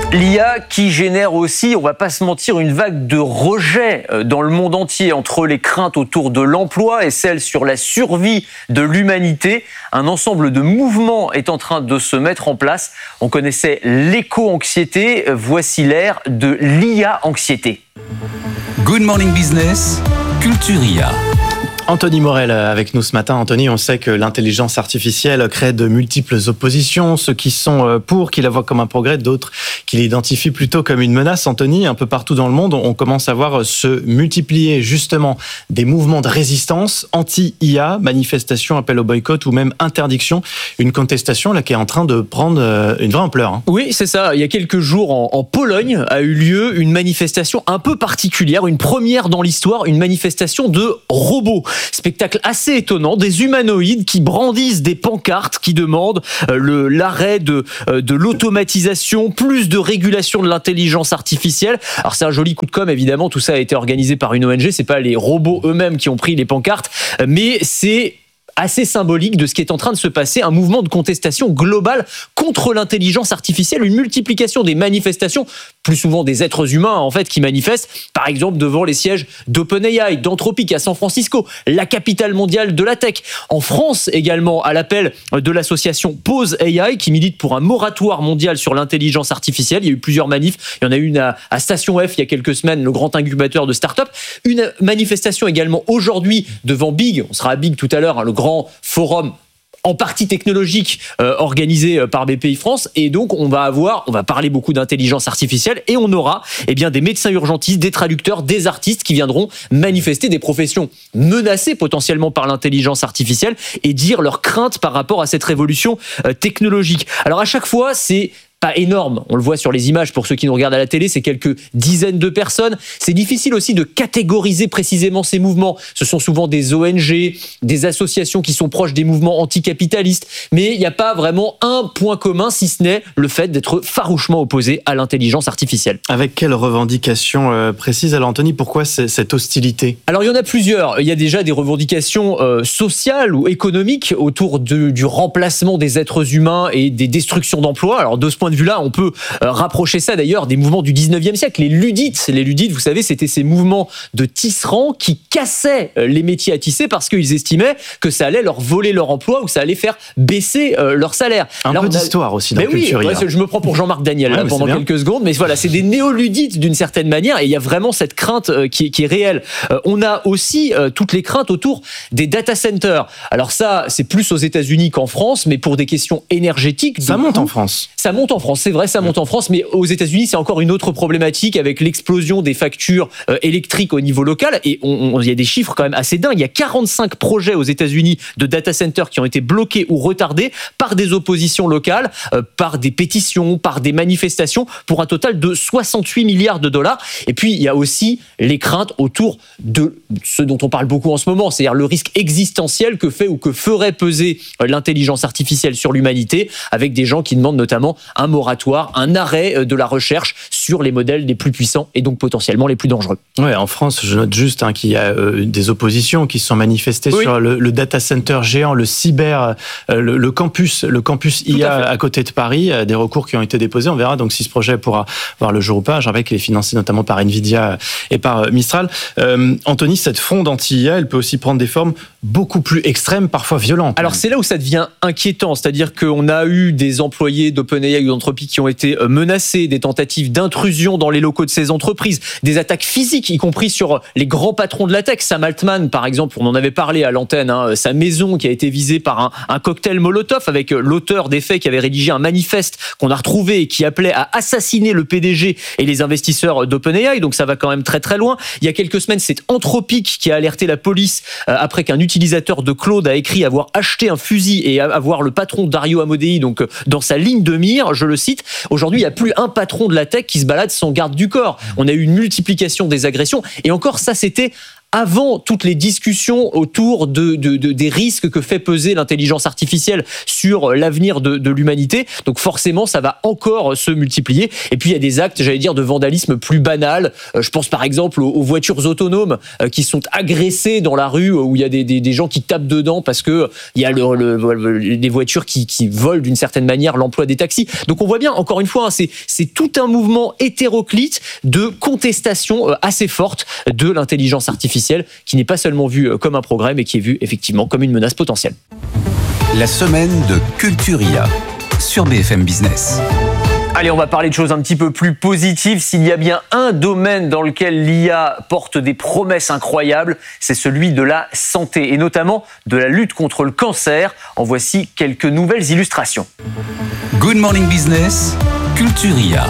L'I A qui génère aussi, on va pas se mentir, une vague de rejet dans le monde entier entre les craintes autour de l'emploi et celles sur la survie de l'humanité. Un ensemble de mouvements est en train de se mettre en place. On connaissait l'éco-anxiété, voici l'ère de l'I A-anxiété. Good Morning Business, Culture I A. Anthony Morel avec nous ce matin. Anthony, on sait que l'intelligence artificielle crée de multiples oppositions, ceux qui sont pour, qui la voient comme un progrès, d'autres qui l'identifient plutôt comme une menace. Anthony, un peu partout dans le monde, on commence à voir se multiplier justement des mouvements de résistance anti-I A, manifestations, appel au boycott ou même interdiction. Une contestation là qui est en train de prendre une vraie ampleur. Hein. Oui, c'est ça. Il y a quelques jours, en, en Pologne, a eu lieu une manifestation un peu particulière, une première dans l'histoire, une manifestation de robots. Spectacle assez étonnant, des humanoïdes qui brandissent des pancartes qui demandent euh, le, l'arrêt de, euh, de l'automatisation, plus de régulation de l'intelligence artificielle. Alors c'est un joli coup de com', évidemment, tout ça a été organisé par une O N G, c'est pas les robots eux-mêmes qui ont pris les pancartes, mais c'est assez symbolique de ce qui est en train de se passer, un mouvement de contestation globale contre l'intelligence artificielle, une multiplication des manifestations, plus souvent des êtres humains en fait qui manifestent, par exemple devant les sièges d'OpenAI, d'Anthropic à San Francisco, la capitale mondiale de la tech. En France également, à l'appel de l'association Pause A I qui milite pour un moratoire mondial sur l'intelligence artificielle. Il y a eu plusieurs manifs, il y en a une à, à Station F il y a quelques semaines, le grand incubateur de start-up. Une manifestation également aujourd'hui devant Big, on sera à Big tout à l'heure, hein, le grand forum en partie technologique euh, organisé par B P I France, et donc on va avoir, on va parler beaucoup d'intelligence artificielle et on aura eh bien des médecins urgentistes, des traducteurs, des artistes qui viendront manifester, des professions menacées potentiellement par l'intelligence artificielle et dire leurs craintes par rapport à cette révolution euh, technologique. Alors à chaque fois, c'est pas énorme, on le voit sur les images pour ceux qui nous regardent à la télé, c'est quelques dizaines de personnes. C'est difficile aussi de catégoriser précisément ces mouvements. Ce sont souvent des O N G, des associations qui sont proches des mouvements anticapitalistes, mais il n'y a pas vraiment un point commun si ce n'est le fait d'être farouchement opposé à l'intelligence artificielle. Avec quelles revendications euh, précises? Alors Anthony, pourquoi cette hostilité? Alors il y en a plusieurs. Il y a déjà des revendications euh, sociales ou économiques autour de, du remplacement des êtres humains et des destructions d'emplois. Alors de ce point de vue-là, on peut euh, rapprocher ça d'ailleurs des mouvements du dix-neuvième siècle, les Ludites. Les Ludites, vous savez, c'était ces mouvements de tisserands qui cassaient euh, les métiers à tisser parce qu'ils estimaient que ça allait leur voler leur emploi ou que ça allait faire baisser euh, leur salaire. Un Alors, peu d'histoire aussi dans mais oui, Culture I A. Ouais, je me prends pour Jean-Marc Daniel ouais, là, pendant quelques secondes, mais voilà, c'est des néo-ludites d'une certaine manière et il y a vraiment cette crainte euh, qui, qui est réelle. Euh, on a aussi euh, toutes les craintes autour des data centers. Alors ça, c'est plus aux États-Unis qu'en France, mais pour des questions énergétiques. Ça monte en France. Ça monte en France, c'est vrai, ça monte en France, mais aux États-Unis, c'est encore une autre problématique avec l'explosion des factures euh, électriques au niveau local. Et on, on, il y a des chiffres quand même assez dingues. Il y a quarante-cinq projets aux États-Unis de data centers qui ont été bloqués ou retardés par des oppositions locales, euh, par des pétitions, par des manifestations, pour un total de soixante-huit milliards de dollars. Et puis, il y a aussi les craintes autour de ce dont on parle beaucoup en ce moment, c'est-à-dire le risque existentiel que fait ou que ferait peser l'intelligence artificielle sur l'humanité, avec des gens qui demandent notamment un moratoire, un arrêt de la recherche sur les modèles les plus puissants et donc potentiellement les plus dangereux. Ouais, en France, je note juste hein, qu'il y a euh, des oppositions qui se sont manifestées oui. sur le, le data center géant, le cyber, euh, le, le campus, le campus I A à, à côté de Paris, euh, des recours qui ont été déposés. On verra donc si ce projet pourra voir le jour ou pas. Je rappelle qu'il est financé notamment par Nvidia et par euh, Mistral. Euh, Anthony, cette fronde anti-I A, elle peut aussi prendre des formes beaucoup plus extrêmes, parfois violentes. Alors c'est là où ça devient inquiétant, c'est-à-dire qu'on a eu des employés d'OpenAI ou d'Anthropic qui ont été menacés, des tentatives d'intrusion dans les locaux de ces entreprises, des attaques physiques, y compris sur les grands patrons de la tech. Sam Altman, par exemple, on en avait parlé à l'antenne, hein, sa maison qui a été visée par un, un cocktail Molotov avec l'auteur des faits qui avait rédigé un manifeste qu'on a retrouvé et qui appelait à assassiner le P D G et les investisseurs d'OpenAI, donc ça va quand même très très loin. Il y a quelques semaines, c'est Anthropic qui a alerté la police euh, après qu'un utilisateur de Claude a écrit avoir acheté un fusil et avoir le patron Dario Amodei donc dans sa ligne de mire, je le cite. Aujourd'hui, il n'y a plus un patron de la tech qui se balade sans garde du corps. On a eu une multiplication des agressions et encore ça, c'était avant toutes les discussions autour de, de, de, des risques que fait peser l'intelligence artificielle sur l'avenir de, de l'humanité. Donc forcément, ça va encore se multiplier. Et puis, il y a des actes, j'allais dire, de vandalisme plus banals. Euh, je pense par exemple aux, aux voitures autonomes euh, qui sont agressées dans la rue, où il y a des, des, des gens qui tapent dedans parce que il y a le, le, le, des voitures qui, qui volent d'une certaine manière l'emploi des taxis. Donc on voit bien, encore une fois, hein, c'est, c'est tout un mouvement hétéroclite de contestation euh, assez forte de l'intelligence artificielle, qui n'est pas seulement vue euh, comme un progrès, mais qui est vue effectivement comme une menace potentielle. La semaine de Culturia sur B F M Business. Allez, on va parler de choses un petit peu plus positives. S'il y a bien un domaine dans lequel l'I A porte des promesses incroyables, c'est celui de la santé, et notamment de la lutte contre le cancer. En voici quelques nouvelles illustrations. Good Morning Business, Culturia.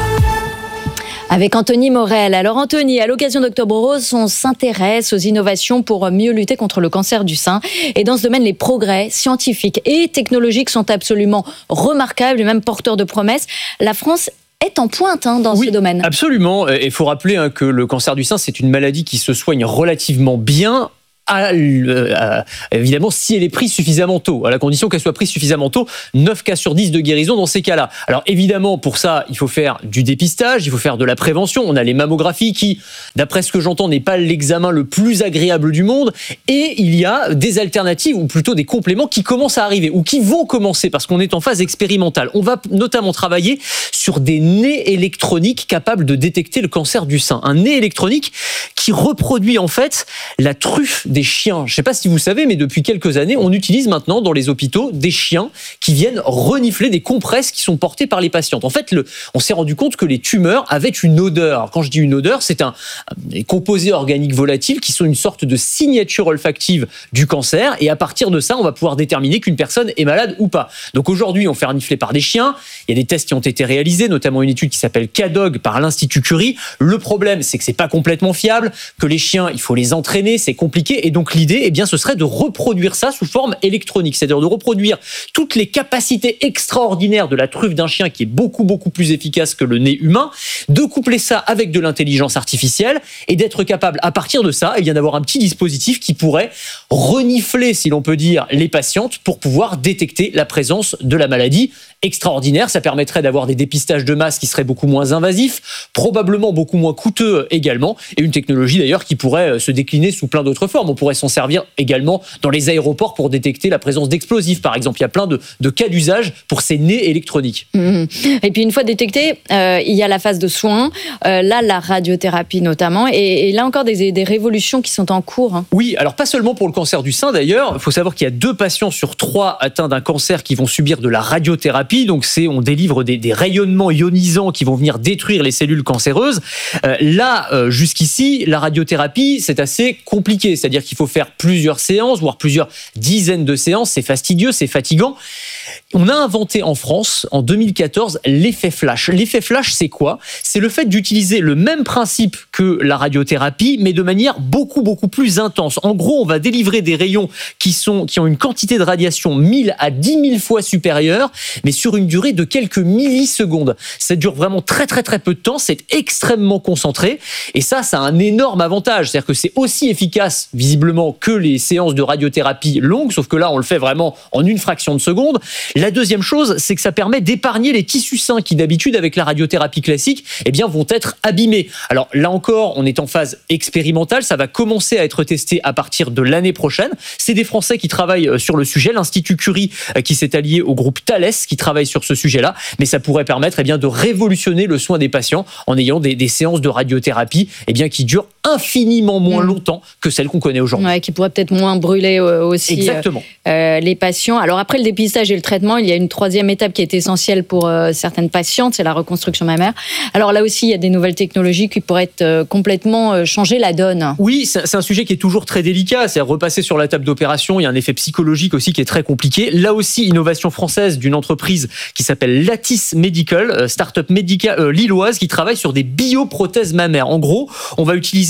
Avec Anthony Morel. Alors Anthony, à l'occasion d'Octobre Rose, on s'intéresse aux innovations pour mieux lutter contre le cancer du sein. Et dans ce domaine, les progrès scientifiques et technologiques sont absolument remarquables et même porteurs de promesses. La France est en pointe hein, dans oui, ce domaine. Absolument. Et il faut rappeler hein, que le cancer du sein, c'est une maladie qui se soigne relativement bien. À, euh, évidemment, si elle est prise suffisamment tôt, à la condition qu'elle soit prise suffisamment tôt, neuf cas sur dix de guérison dans ces cas-là. Alors évidemment, pour ça, il faut faire du dépistage, il faut faire de la prévention. On a les mammographies qui, d'après ce que j'entends, n'est pas l'examen le plus agréable du monde. Et il y a des alternatives, ou plutôt des compléments qui commencent à arriver, ou qui vont commencer, parce qu'on est en phase expérimentale. On va notamment travailler sur des nez électroniques capables de détecter le cancer du sein. Un nez électronique qui reproduit en fait la truffe des chiens. Je ne sais pas si vous savez, mais depuis quelques années, on utilise maintenant dans les hôpitaux des chiens qui viennent renifler des compresses qui sont portées par les patientes. En fait, le, on s'est rendu compte que les tumeurs avaient une odeur. Alors, quand je dis une odeur, c'est un, des composés organiques volatiles qui sont une sorte de signature olfactive du cancer. Et à partir de ça, on va pouvoir déterminer qu'une personne est malade ou pas. Donc aujourd'hui, on fait renifler par des chiens. Il y a des tests qui ont été réalisés, notamment une étude qui s'appelle C A D O G par l'Institut Curie. Le problème, c'est que c'est pas complètement fiable, que les chiens, il faut les entraîner, c'est compliqué. Et donc l'idée, eh bien, ce serait de reproduire ça sous forme électronique, c'est-à-dire de reproduire toutes les capacités extraordinaires de la truffe d'un chien, qui est beaucoup beaucoup plus efficace que le nez humain, de coupler ça avec de l'intelligence artificielle et d'être capable, à partir de ça, eh bien, d'avoir un petit dispositif qui pourrait renifler, si l'on peut dire, les patientes pour pouvoir détecter la présence de la maladie. Extraordinaire, ça permettrait d'avoir des dépistages de masse qui seraient beaucoup moins invasifs, probablement beaucoup moins coûteux également, et une technologie d'ailleurs qui pourrait se décliner sous plein d'autres formes. On pourrait s'en servir également dans les aéroports pour détecter la présence d'explosifs, par exemple. Il y a plein de, de cas d'usage pour ces nez électroniques. Mmh. Et puis une fois détecté, euh, il y a la phase de soins, euh, là la radiothérapie notamment, et, et là encore des, des révolutions qui sont en cours. Hein. Oui, alors pas seulement pour le cancer du sein d'ailleurs, il faut savoir qu'il y a deux patients sur trois atteints d'un cancer qui vont subir de la radiothérapie, donc c'est, on délivre des, des rayonnements ionisants qui vont venir détruire les cellules cancéreuses. Euh, là, euh, jusqu'ici, la radiothérapie, c'est assez compliqué, c'est-à-dire qu'il faut faire plusieurs séances, voire plusieurs dizaines de séances, c'est fastidieux, c'est fatigant. On a inventé en France, en deux mille quatorze, l'effet flash. L'effet flash, c'est quoi ? C'est le fait d'utiliser le même principe que la radiothérapie, mais de manière beaucoup, beaucoup plus intense. En gros, on va délivrer des rayons qui, sont, qui ont une quantité de radiation mille à dix mille fois supérieure, mais sur une durée de quelques millisecondes. Ça dure vraiment très, très, très peu de temps, c'est extrêmement concentré, et ça, ça a un énorme avantage. C'est-à-dire que c'est aussi efficace, visiblement, que les séances de radiothérapie longues, sauf que là, on le fait vraiment en une fraction de seconde. La deuxième chose, c'est que ça permet d'épargner les tissus sains qui, d'habitude, avec la radiothérapie classique, eh bien, vont être abîmés. Alors là encore, on est en phase expérimentale. Ça va commencer à être testé à partir de l'année prochaine. C'est des Français qui travaillent sur le sujet. L'Institut Curie, qui s'est allié au groupe Thales, qui travaille sur ce sujet-là. Mais ça pourrait permettre, eh bien, de révolutionner le soin des patients en ayant des, des séances de radiothérapie, eh bien, qui durent infiniment moins mmh. longtemps que celles qu'on connaît aujourd'hui. Ouais, qui pourraient peut-être moins brûler euh, aussi Exactement. Euh, les patients. Alors après le dépistage et le traitement, il y a une troisième étape qui est essentielle pour euh, certaines patientes, c'est la reconstruction mammaire. Alors là aussi, il y a des nouvelles technologies qui pourraient être, euh, complètement euh, changer la donne. Oui, c'est, c'est un sujet qui est toujours très délicat. C'est repasser sur la table d'opération. Il y a un effet psychologique aussi qui est très compliqué. Là aussi, innovation française d'une entreprise qui s'appelle Lattice Medical, euh, start-up médicale euh, lilloise qui travaille sur des bioprothèses mammaires. En gros, on va utiliser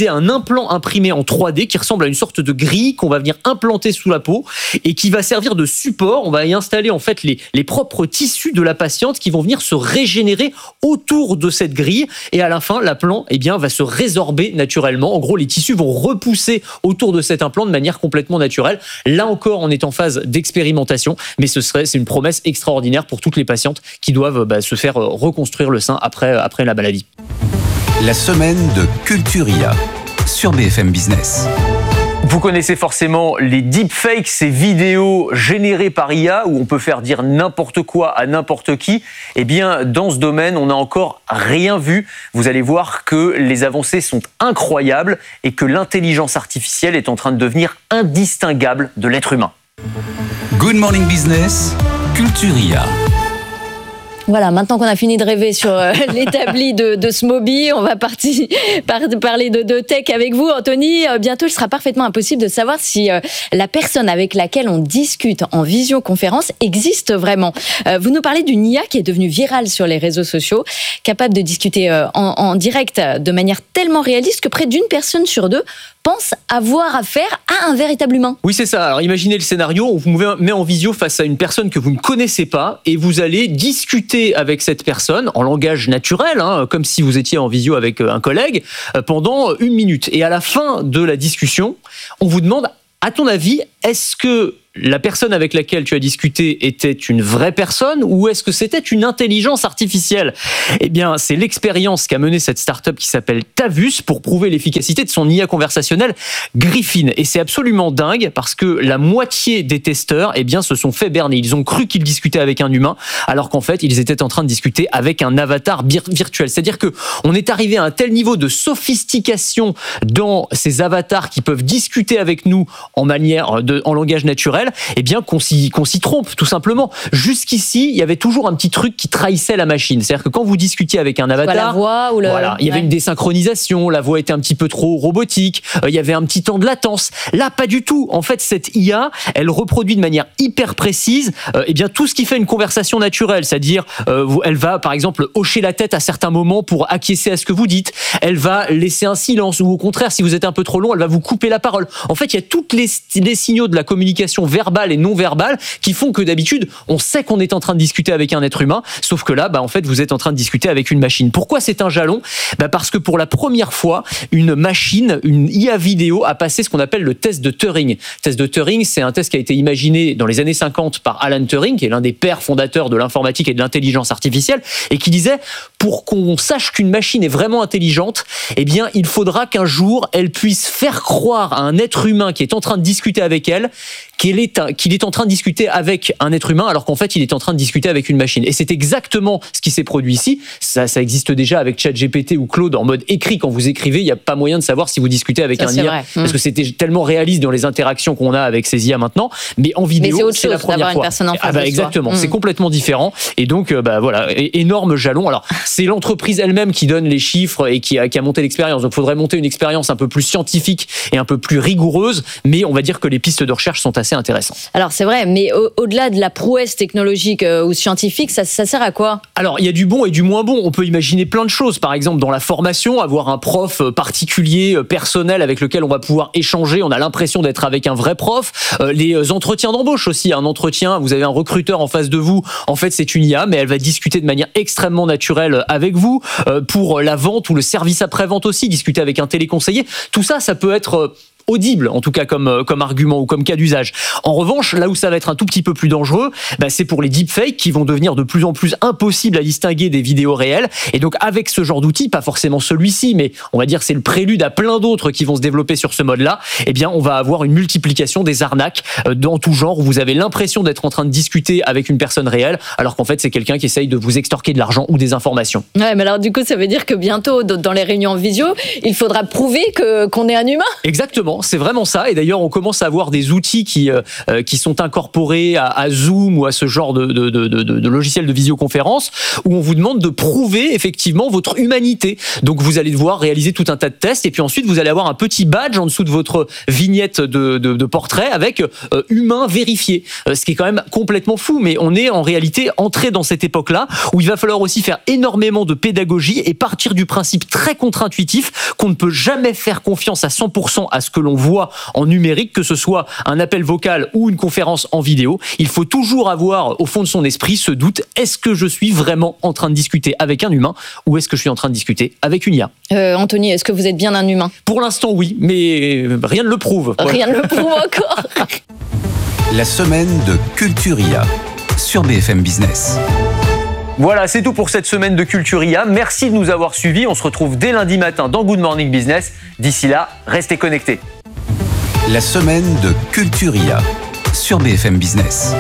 a un implant imprimé en trois D qui ressemble à une sorte de grille qu'on va venir implanter sous la peau et qui va servir de support. On va y installer en fait les, les propres tissus de la patiente qui vont venir se régénérer autour de cette grille et à la fin, l'implant eh bien, va se résorber naturellement. En gros, les tissus vont repousser autour de cet implant de manière complètement naturelle. Là encore, on est en phase d'expérimentation, mais ce serait, c'est une promesse extraordinaire pour toutes les patientes qui doivent bah, se faire reconstruire le sein après, après la maladie. La semaine de Culturia sur B F M Business. Vous connaissez forcément les deepfakes, ces vidéos générées par I A où on peut faire dire n'importe quoi à n'importe qui. Eh bien, dans ce domaine, on n'a encore rien vu. Vous allez voir que les avancées sont incroyables et que l'intelligence artificielle est en train de devenir indistinguable de l'être humain. Good Morning Business, Culturia. Voilà, maintenant qu'on a fini de rêver sur euh, l'établi de, de Smoby, on va partir, par, parler de, de tech avec vous. Anthony, euh, bientôt, il sera parfaitement impossible de savoir si euh, la personne avec laquelle on discute en visioconférence existe vraiment. Euh, vous nous parlez d'une I A qui est devenue virale sur les réseaux sociaux, capable de discuter euh, en, en direct de manière tellement réaliste que près d'une personne sur deux pense avoir affaire à un véritable humain. Oui, c'est ça. Alors imaginez le scénario, on vous met en visio face à une personne que vous ne connaissez pas et vous allez discuter avec cette personne en langage naturel, hein, comme si vous étiez en visio avec un collègue, pendant une minute. Et à la fin de la discussion, on vous demande, à ton avis, est-ce que la personne avec laquelle tu as discuté était une vraie personne ou est-ce que c'était une intelligence artificielle ? Eh bien, c'est l'expérience qu'a menée cette start-up qui s'appelle Tavus pour prouver l'efficacité de son I A conversationnelle Griffin. Et c'est absolument dingue parce que la moitié des testeurs, eh bien, se sont fait berner. Ils ont cru qu'ils discutaient avec un humain alors qu'en fait, ils étaient en train de discuter avec un avatar virtuel. C'est-à-dire que on est arrivé à un tel niveau de sophistication dans ces avatars qui peuvent discuter avec nous en manière de, en langage naturel, eh bien qu'on s'y, qu'on s'y trompe, tout simplement. Jusqu'ici, il y avait toujours un petit truc qui trahissait la machine. C'est-à-dire que quand vous discutiez avec un avatar, la voix ou le... voilà, il y avait ouais. une désynchronisation, la voix était un petit peu trop robotique, euh, il y avait un petit temps de latence. Là, pas du tout. En fait, cette I A, elle reproduit de manière hyper précise euh, eh bien, tout ce qui fait une conversation naturelle. C'est-à-dire, euh, elle va, par exemple, hocher la tête à certains moments pour acquiescer à ce que vous dites. Elle va laisser un silence ou au contraire, si vous êtes un peu trop long, elle va vous couper la parole. En fait, il y a toutes les, les signaux de la communication verbale et non verbale qui font que d'habitude, on sait qu'on est en train de discuter avec un être humain, sauf que là, bah, en fait, vous êtes en train de discuter avec une machine. Pourquoi c'est un jalon ? Bah, parce que pour la première fois, une machine, une I A vidéo a passé ce qu'on appelle le test de Turing. Le test de Turing, c'est un test qui a été imaginé dans les années cinquante par Alan Turing, qui est l'un des pères fondateurs de l'informatique et de l'intelligence artificielle, et qui disait, pour qu'on sache qu'une machine est vraiment intelligente, eh bien, il faudra qu'un jour, elle puisse faire croire à un être humain qui est en train de discuter avec elle qu'il est, qu'il est en train de discuter avec un être humain alors qu'en fait il est en train de discuter avec une machine. Et c'est exactement ce qui s'est produit ici. Ça, ça existe déjà avec ChatGPT ou Claude en mode écrit. Quand vous écrivez, il n'y a pas moyen de savoir si vous discutez avec ça, un I A. Vrai. Parce que c'était tellement réaliste dans les interactions qu'on a avec ces I A maintenant. Mais en vidéo, mais c'est, autre c'est chose, la première fois. Une personne en face ah bah, de exactement, soi. C'est mmh. complètement différent. Et donc, bah, voilà, énorme jalon. Alors, c'est l'entreprise elle-même qui donne les chiffres et qui a, qui a monté l'expérience. Donc, il faudrait monter une expérience un peu plus scientifique et un peu plus rigoureuse. Mais on va dire que les pistes de recherche sont assez intéressantes. Alors, c'est vrai, mais au- au-delà de la prouesse technologique euh, ou scientifique, ça, ça sert à quoi ? Alors, il y a du bon et du moins bon. On peut imaginer plein de choses. Par exemple, dans la formation, avoir un prof particulier, personnel, avec lequel on va pouvoir échanger. On a l'impression d'être avec un vrai prof. Euh, les entretiens d'embauche aussi. Un entretien, vous avez un recruteur en face de vous. En fait, c'est une I A, mais elle va discuter de manière extrêmement naturelle avec vous. Euh, pour la vente ou le service après-vente aussi, discuter avec un téléconseiller. Tout ça, ça peut être... Euh, audible, en tout cas comme, comme argument ou comme cas d'usage. En revanche, là où ça va être un tout petit peu plus dangereux, bah, c'est pour les deepfakes qui vont devenir de plus en plus impossibles à distinguer des vidéos réelles. Et donc, avec ce genre d'outils, pas forcément celui-ci, mais on va dire c'est le prélude à plein d'autres qui vont se développer sur ce mode-là, eh bien, on va avoir une multiplication des arnaques euh, dans tout genre où vous avez l'impression d'être en train de discuter avec une personne réelle, alors qu'en fait, c'est quelqu'un qui essaye de vous extorquer de l'argent ou des informations. Ouais, mais alors du coup, ça veut dire que bientôt, dans les réunions en visio, il faudra prouver que, qu'on est un humain ? Exactement. Exactement, c'est vraiment ça. Et d'ailleurs, on commence à avoir des outils qui euh, qui sont incorporés à, à Zoom ou à ce genre de, de, de, de, de logiciel de visioconférence où on vous demande de prouver effectivement votre humanité. Donc, vous allez devoir réaliser tout un tas de tests et puis ensuite, vous allez avoir un petit badge en dessous de votre vignette de, de, de portrait avec euh, humain vérifié. Euh, ce qui est quand même complètement fou, mais on est en réalité entré dans cette époque-là où il va falloir aussi faire énormément de pédagogie et partir du principe très contre-intuitif qu'on ne peut jamais faire confiance à cent pour cent à ce que l'on voit en numérique, que ce soit un appel vocal ou une conférence en vidéo. Il faut toujours avoir au fond de son esprit ce doute, est-ce que je suis vraiment en train de discuter avec un humain ou est-ce que je suis en train de discuter avec une I A? euh, Anthony, est-ce que vous êtes bien un humain? Pour l'instant oui, mais rien ne le prouve. Rien ne le prouve encore. La semaine de Culturia sur B F M Business. Voilà, c'est tout pour cette semaine de Culturia. Merci de nous avoir suivis. On se retrouve dès lundi matin dans Good Morning Business. D'ici là, restez connectés. La semaine de Culturia sur B F M Business.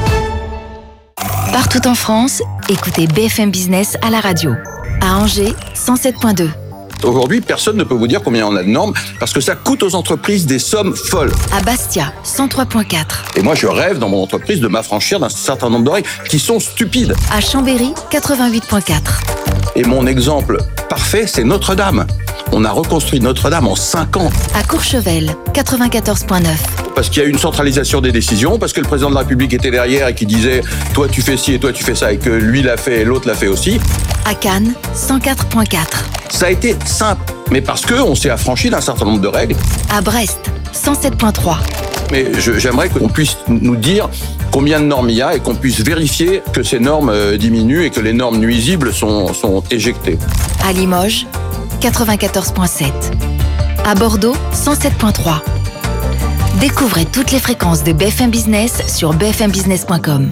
Partout en France, écoutez B F M Business à la radio. À Angers, cent sept virgule deux. Aujourd'hui, personne ne peut vous dire combien on a de normes parce que ça coûte aux entreprises des sommes folles. À Bastia, cent trois virgule quatre. Et moi, je rêve dans mon entreprise de m'affranchir d'un certain nombre de règles qui sont stupides. À Chambéry, quatre-vingt-huit virgule quatre. Et mon exemple parfait, c'est Notre-Dame. On a reconstruit Notre-Dame en cinq ans. À Courchevel, quatre-vingt-quatorze virgule neuf. Parce qu'il y a eu une centralisation des décisions, parce que le président de la République était derrière et qui disait « toi tu fais ci et toi tu fais ça » et que lui l'a fait et l'autre l'a fait aussi. À Cannes, cent quatre virgule quatre. Ça a été simple, mais parce qu'on s'est affranchi d'un certain nombre de règles. À Brest, cent sept virgule trois. Mais je, j'aimerais qu'on puisse nous dire combien de normes il y a et qu'on puisse vérifier que ces normes diminuent et que les normes nuisibles sont, sont éjectées. À Limoges, quatre-vingt-quatorze virgule sept. À Bordeaux, cent sept virgule trois. Découvrez toutes les fréquences de B F M Business sur b f m business point com.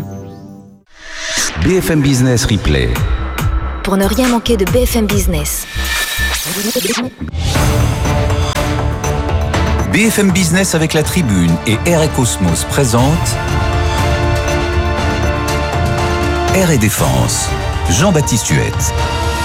B F M Business Replay. Pour ne rien manquer de B F M Business. B F M Business avec la Tribune et Air et Cosmos présente Air et Défense. Jean-Baptiste Huette.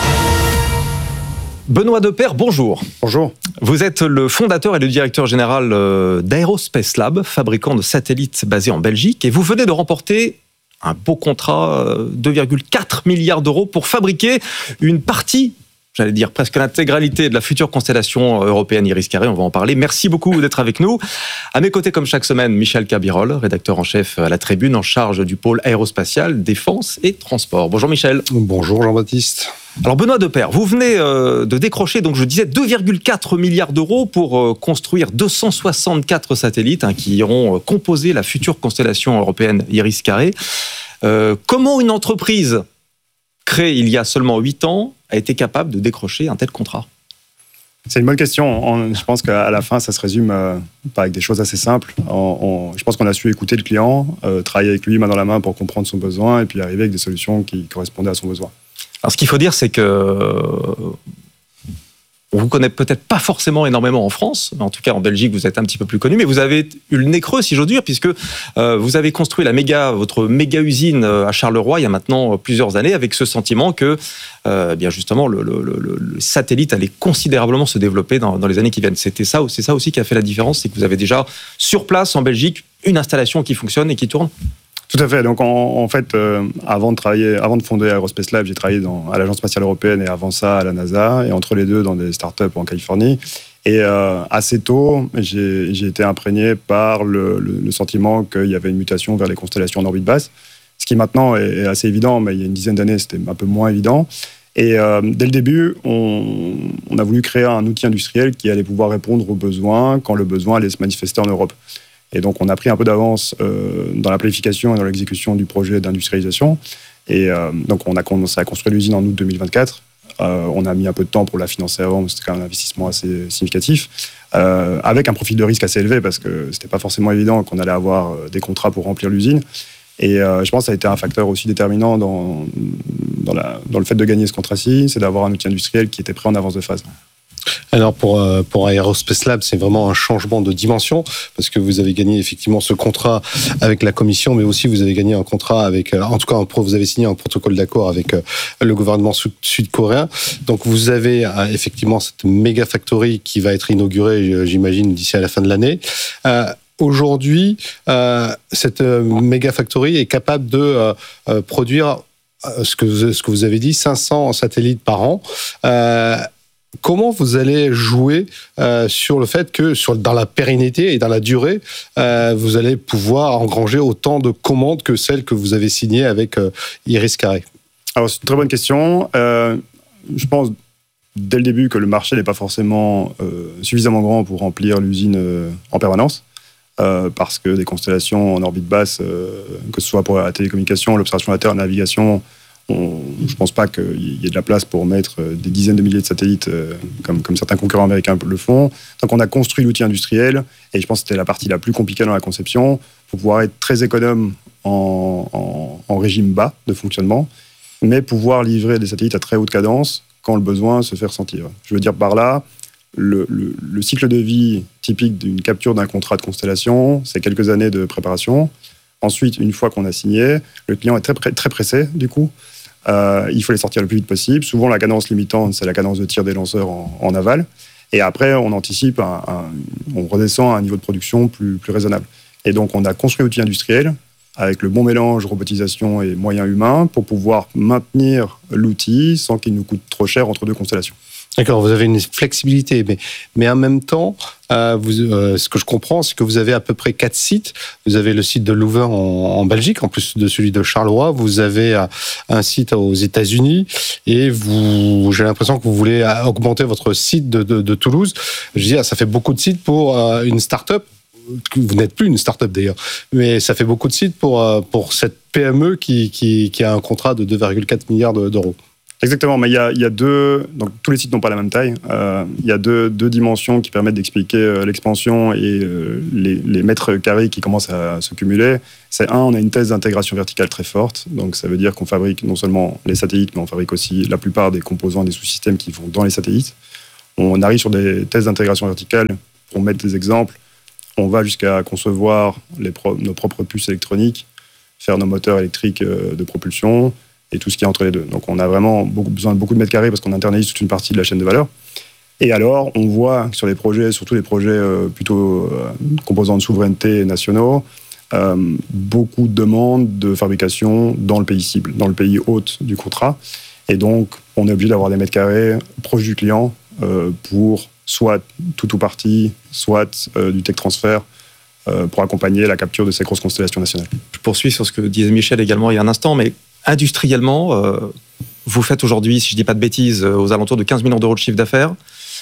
Benoît Depaire, bonjour. Bonjour. Vous êtes le fondateur et le directeur général d'Aerospace Lab, fabricant de satellites basés en Belgique, et vous venez de remporter un beau contrat, deux virgule quatre milliards d'euros, pour fabriquer une partie, j'allais dire presque l'intégralité de la future constellation européenne Iris-Carré. On va en parler. Merci beaucoup d'être avec nous. À mes côtés, comme chaque semaine, Michel Cabirol, rédacteur en chef à la Tribune, en charge du pôle aérospatial, défense et transport. Bonjour Michel. Bonjour Jean-Baptiste. Alors Benoît Depaire, vous venez euh, de décrocher, donc je disais, deux virgule quatre milliards d'euros pour euh, construire deux cent soixante-quatre satellites hein, qui iront euh, composer la future constellation européenne Iris-Carré. Euh, comment une entreprise créée il y a seulement huit ans a été capable de décrocher un tel contrat? C'est une bonne question. On, je pense qu'à la fin, ça se résume euh, avec des choses assez simples. On, on, je pense qu'on a su écouter le client, euh, travailler avec lui main dans la main pour comprendre son besoin et puis arriver avec des solutions qui correspondaient à son besoin. Alors, ce qu'il faut dire, c'est que on vous connaît peut-être pas forcément énormément en France, en tout cas en Belgique, vous êtes un petit peu plus connu, mais vous avez eu le nez creux, si j'ose dire, puisque euh, vous avez construit la méga, votre méga usine à Charleroi il y a maintenant plusieurs années, avec ce sentiment que, euh, bien justement, le, le, le, le satellite allait considérablement se développer dans, dans les années qui viennent. C'était ça, c'est ça aussi qui a fait la différence, c'est que vous avez déjà sur place en Belgique une installation qui fonctionne et qui tourne. Tout à fait. Donc, en, en fait, euh, avant de travailler, avant de fonder Aerospace Lab, j'ai travaillé dans, à l'Agence spatiale européenne et avant ça à la NASA, et entre les deux dans des startups en Californie. Et euh, assez tôt, j'ai, j'ai été imprégné par le, le, le sentiment qu'il y avait une mutation vers les constellations en orbite basse, ce qui maintenant est, est assez évident, mais il y a une dizaine d'années, c'était un peu moins évident. Et euh, dès le début, on, on a voulu créer un outil industriel qui allait pouvoir répondre aux besoins quand le besoin allait se manifester en Europe. Et donc, on a pris un peu d'avance euh, dans la planification et dans l'exécution du projet d'industrialisation. Et euh, donc, on a commencé à construire l'usine en août deux mille vingt-quatre. Euh, on a mis un peu de temps pour la financer avant, mais c'était quand même un investissement assez significatif, euh, avec un profil de risque assez élevé, parce que c'était pas forcément évident qu'on allait avoir des contrats pour remplir l'usine. Et euh, je pense que ça a été un facteur aussi déterminant dans, dans, la, dans le fait de gagner ce contrat-ci, c'est d'avoir un outil industriel qui était prêt en avance de phase. Alors pour pour Aerospace Lab, c'est vraiment un changement de dimension parce que vous avez gagné effectivement ce contrat avec la Commission, mais aussi vous avez gagné un contrat avec, en tout cas, vous avez signé un protocole d'accord avec le gouvernement sud-coréen. Donc vous avez effectivement cette méga factory qui va être inaugurée, j'imagine, d'ici à la fin de l'année. Euh, aujourd'hui, euh, cette méga factory est capable de euh, produire ce que vous, ce que vous avez dit, cinq cents satellites par an. Euh, Comment vous allez jouer euh, sur le fait que, sur, dans la pérennité et dans la durée, euh, vous allez pouvoir engranger autant de commandes que celles que vous avez signées avec euh, Iris Carré? Alors, c'est une très bonne question. Euh, je pense dès le début que le marché n'est pas forcément euh, suffisamment grand pour remplir l'usine euh, en permanence, euh, parce que des constellations en orbite basse, euh, que ce soit pour la télécommunication, l'observation de la Terre, la navigation, on, je ne pense pas qu'il y ait de la place pour mettre des dizaines de milliers de satellites euh, comme, comme certains concurrents américains le font. Donc on a construit l'outil industriel, et je pense que c'était la partie la plus compliquée dans la conception, pour pouvoir être très économe en, en, en régime bas de fonctionnement, mais pouvoir livrer des satellites à très haute cadence quand le besoin se fait ressentir. Je veux dire par là, le, le, le cycle de vie typique d'une capture d'un contrat de constellation, c'est quelques années de préparation. Ensuite, une fois qu'on a signé, le client est très, très pressé, du coup. Euh, il faut les sortir le plus vite possible. Souvent, la cadence limitante, c'est la cadence de tir des lanceurs en, en aval. Et après, on anticipe, un, un, on redescend à un niveau de production plus, plus raisonnable. Et donc, on a construit l'outil industriel avec le bon mélange robotisation et moyens humains pour pouvoir maintenir l'outil sans qu'il nous coûte trop cher entre deux constellations. D'accord, vous avez une flexibilité, mais, mais en même temps, euh, vous, euh, ce que je comprends, c'est que vous avez à peu près quatre sites. Vous avez le site de Louvain en, en Belgique, en plus de celui de Charleroi. Vous avez euh, un site aux États-Unis, et vous, j'ai l'impression que vous voulez augmenter votre site de, de, de Toulouse. Je veux dire, ça fait beaucoup de sites pour euh, une start-up. Vous n'êtes plus une start-up d'ailleurs, mais ça fait beaucoup de sites pour, euh, pour cette P M E qui, qui, qui a un contrat de deux virgule quatre milliards d'euros. Exactement, mais il y a, il y a deux... Donc, tous les sites n'ont pas la même taille. Euh, il y a deux, deux dimensions qui permettent d'expliquer euh, l'expansion et euh, les, les mètres carrés qui commencent à se cumuler. C'est un, on a une thèse d'intégration verticale très forte. Donc, ça veut dire qu'on fabrique non seulement les satellites, mais on fabrique aussi la plupart des composants, des sous-systèmes qui vont dans les satellites. On arrive sur des thèses d'intégration verticale. Pour mettre des exemples, on va jusqu'à concevoir les pro- nos propres puces électroniques, faire nos moteurs électriques euh, de propulsion, et tout ce qui est entre les deux. Donc on a vraiment beaucoup, besoin de beaucoup de mètres carrés parce qu'on internalise toute une partie de la chaîne de valeur. Et alors, on voit sur les projets, surtout les projets euh, plutôt euh, composants de souveraineté nationaux, euh, beaucoup de demandes de fabrication dans le pays cible, dans le pays hôte du contrat. Et donc, on est obligé d'avoir des mètres carrés proches du client euh, pour soit tout ou partie, soit euh, du tech transfert, euh, pour accompagner la capture de ces grosses constellations nationales. Je poursuis sur ce que disait Michel également il y a un instant, mais industriellement, euh, vous faites aujourd'hui, si je ne dis pas de bêtises, euh, aux alentours de quinze millions d'euros de chiffre d'affaires.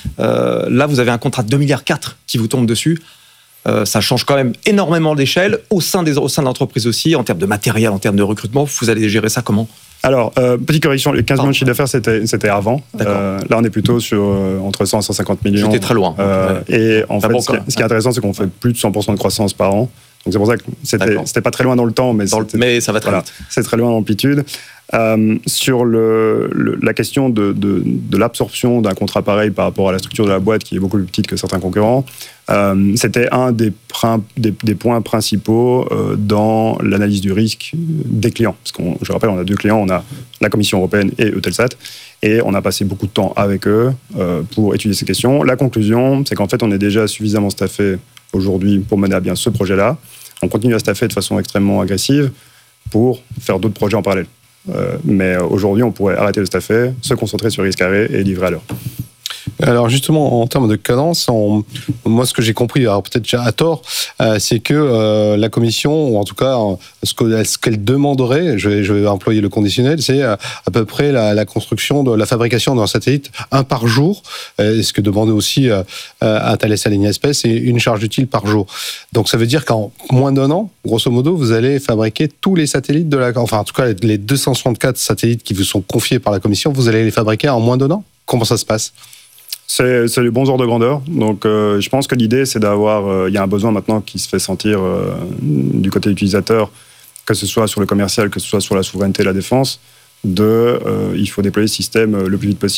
Euh, là, vous avez un contrat de deux virgule quatre milliards qui vous tombe dessus. Euh, ça change quand même énormément d'échelle au sein, des, au sein de l'entreprise aussi, en termes de matériel, en termes de recrutement. Vous allez gérer ça comment ? Alors, euh, petite correction, les quinze millions de chiffre d'affaires, c'était, c'était avant. Euh, là, on est plutôt sur euh, entre cent et cent cinquante millions. J'étais très loin. Euh, ouais. Et en ah fait, bon, ce, qui est, ce qui est intéressant, c'est qu'on fait plus de cent pour cent de croissance par an. Donc, c'est pour ça que c'était, c'était pas très loin dans le temps. Mais, dans le, mais ça va très voilà, vite. C'est très loin en amplitude. Euh, sur le, le, la question de, de, de l'absorption d'un contrat pareil par rapport à la structure de la boîte qui est beaucoup plus petite que certains concurrents, euh, c'était un des, prin, des, des points principaux euh, dans l'analyse du risque des clients. Parce qu'on, je rappelle, on a deux clients, on a la Commission européenne et Eutelsat, et on a passé beaucoup de temps avec eux euh, pour étudier ces questions. La conclusion, c'est qu'en fait, on est déjà suffisamment staffé aujourd'hui pour mener à bien ce projet-là. On continue à staffer de façon extrêmement agressive pour faire d'autres projets en parallèle. Euh, mais aujourd'hui, on pourrait arrêter de staffer, se concentrer sur Iris Carré et livrer à l'heure. Alors justement, en termes de cadence, on, moi ce que j'ai compris, alors peut-être déjà à tort, euh, c'est que euh, la Commission, ou en tout cas ce, que, ce qu'elle demanderait, je vais, je vais employer le conditionnel, c'est à, à peu près la, la construction, de la fabrication d'un satellite, un par jour, euh, ce que demandait aussi euh, à Thales Alenia Space, c'est une charge utile par jour. Donc ça veut dire qu'en moins d'un an, grosso modo, vous allez fabriquer tous les satellites de la... Enfin en tout cas les deux cent soixante-quatre satellites qui vous sont confiés par la Commission, vous allez les fabriquer en moins d'un an ? Comment ça se passe ? C'est, c'est les bons ordres de grandeur. Donc, euh, je pense que l'idée, c'est d'avoir... Il euh, y a un besoin maintenant qui se fait sentir euh, du côté utilisateur, que ce soit sur le commercial, que ce soit sur la souveraineté et la défense, de... Euh, il faut déployer ce système le plus vite possible.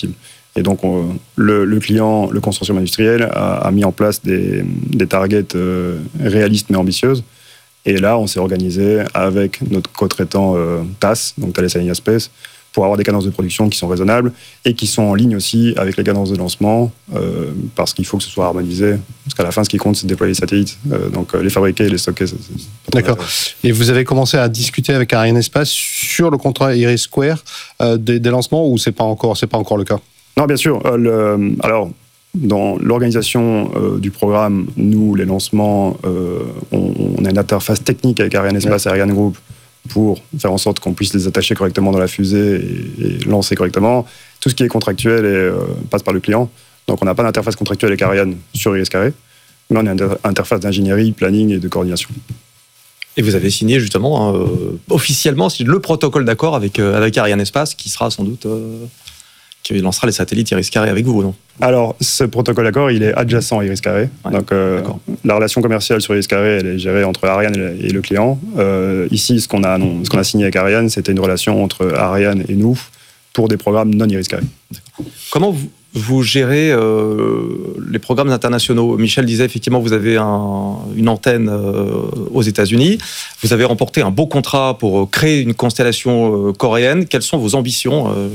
Et donc, on, le, le client, le consortium industriel, a, a mis en place des, des targets euh, réalistes mais ambitieuses. Et là, on s'est organisé avec notre co-traitant euh, T A S, donc Thales Alenia Space, pour avoir des cadences de production qui sont raisonnables et qui sont en ligne aussi avec les cadences de lancement, euh, parce qu'il faut que ce soit harmonisé. Parce qu'à la fin, ce qui compte, c'est de déployer les satellites. Euh, donc, euh, les fabriquer et les stocker, c'est, c'est D'accord. Et vous avez commencé à discuter avec Arianespace sur le contrat IRIS² euh, des, des lancements, ou c'est pas encore, c'est pas encore le cas? Non, bien sûr. Euh, le, alors, dans l'organisation euh, du programme, nous, les lancements, euh, on, on a une interface technique avec Arianespace ouais. et Ariane Group pour faire en sorte qu'on puisse les attacher correctement dans la fusée et, et lancer correctement. Tout ce qui est contractuel et, euh, passe par le client. Donc, on n'a pas d'interface contractuelle avec Ariane sur IRIS², mais on a une inter- interface d'ingénierie, planning et de coordination. Et vous avez signé justement euh, officiellement le protocole d'accord avec, euh, avec Arianespace, qui sera sans doute... Euh... qui lancera les satellites IRIS² avec vous, non? Alors, ce protocole d'accord, il est adjacent à IRIS². Ouais, donc, euh, la relation commerciale sur IRIS², elle est gérée entre Ariane et le client. Euh, ici, ce qu'on a, non, ce qu'on a signé avec Ariane, c'était une relation entre Ariane et nous pour des programmes non IRIS². Comment vous, vous gérez euh, les programmes internationaux? Michel disait effectivement, vous avez un, une antenne euh, aux États-Unis. Vous avez remporté un beau contrat pour créer une constellation euh, coréenne. Quelles sont vos ambitions euh,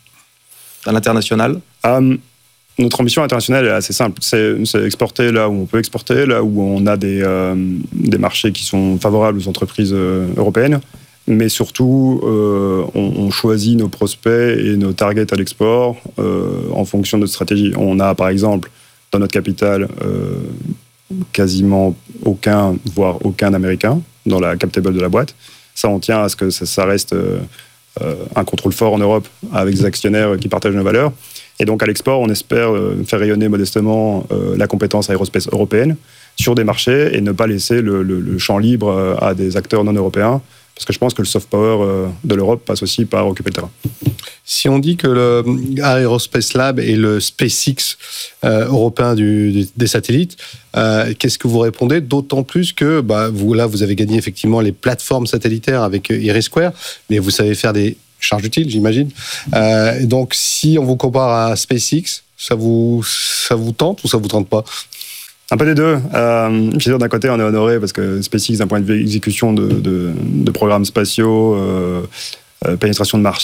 à l'international? um, Notre ambition internationale est assez simple. C'est, c'est exporter là où on peut exporter, là où on a des, euh, des marchés qui sont favorables aux entreprises euh, européennes. Mais surtout, euh, on, on choisit nos prospects et nos targets à l'export euh, en fonction de notre stratégie. On a, par exemple, dans notre capitale, euh, quasiment aucun, voire aucun Américain dans la cap table de la boîte. Ça, on tient à ce que ça, ça reste... Euh, Euh, un contrôle fort en Europe avec des actionnaires qui partagent nos valeurs. Et donc à l'export, on espère euh, faire rayonner modestement euh, la compétence aérospace européenne sur des marchés et ne pas laisser le, le, le champ libre euh, à des acteurs non européens, parce que je pense que le soft power euh, de l'Europe passe aussi par occuper le terrain. Si on dit que le Aerospace Lab est le SpaceX euh, européen du, du, des satellites, euh, qu'est-ce que vous répondez? D'autant plus que bah, vous, là, vous avez gagné effectivement les plateformes satellitaires avec IRIS², mais vous savez faire des charges utiles, j'imagine. Euh, donc, si on vous compare à SpaceX, ça vous, ça vous tente ou ça vous tente pas? Un peu des deux. Euh, je veux dire, d'un côté, on est honoré parce que SpaceX, d'un point de vue exécution de, de, de programmes spatiaux, euh, euh, pénétration de marché,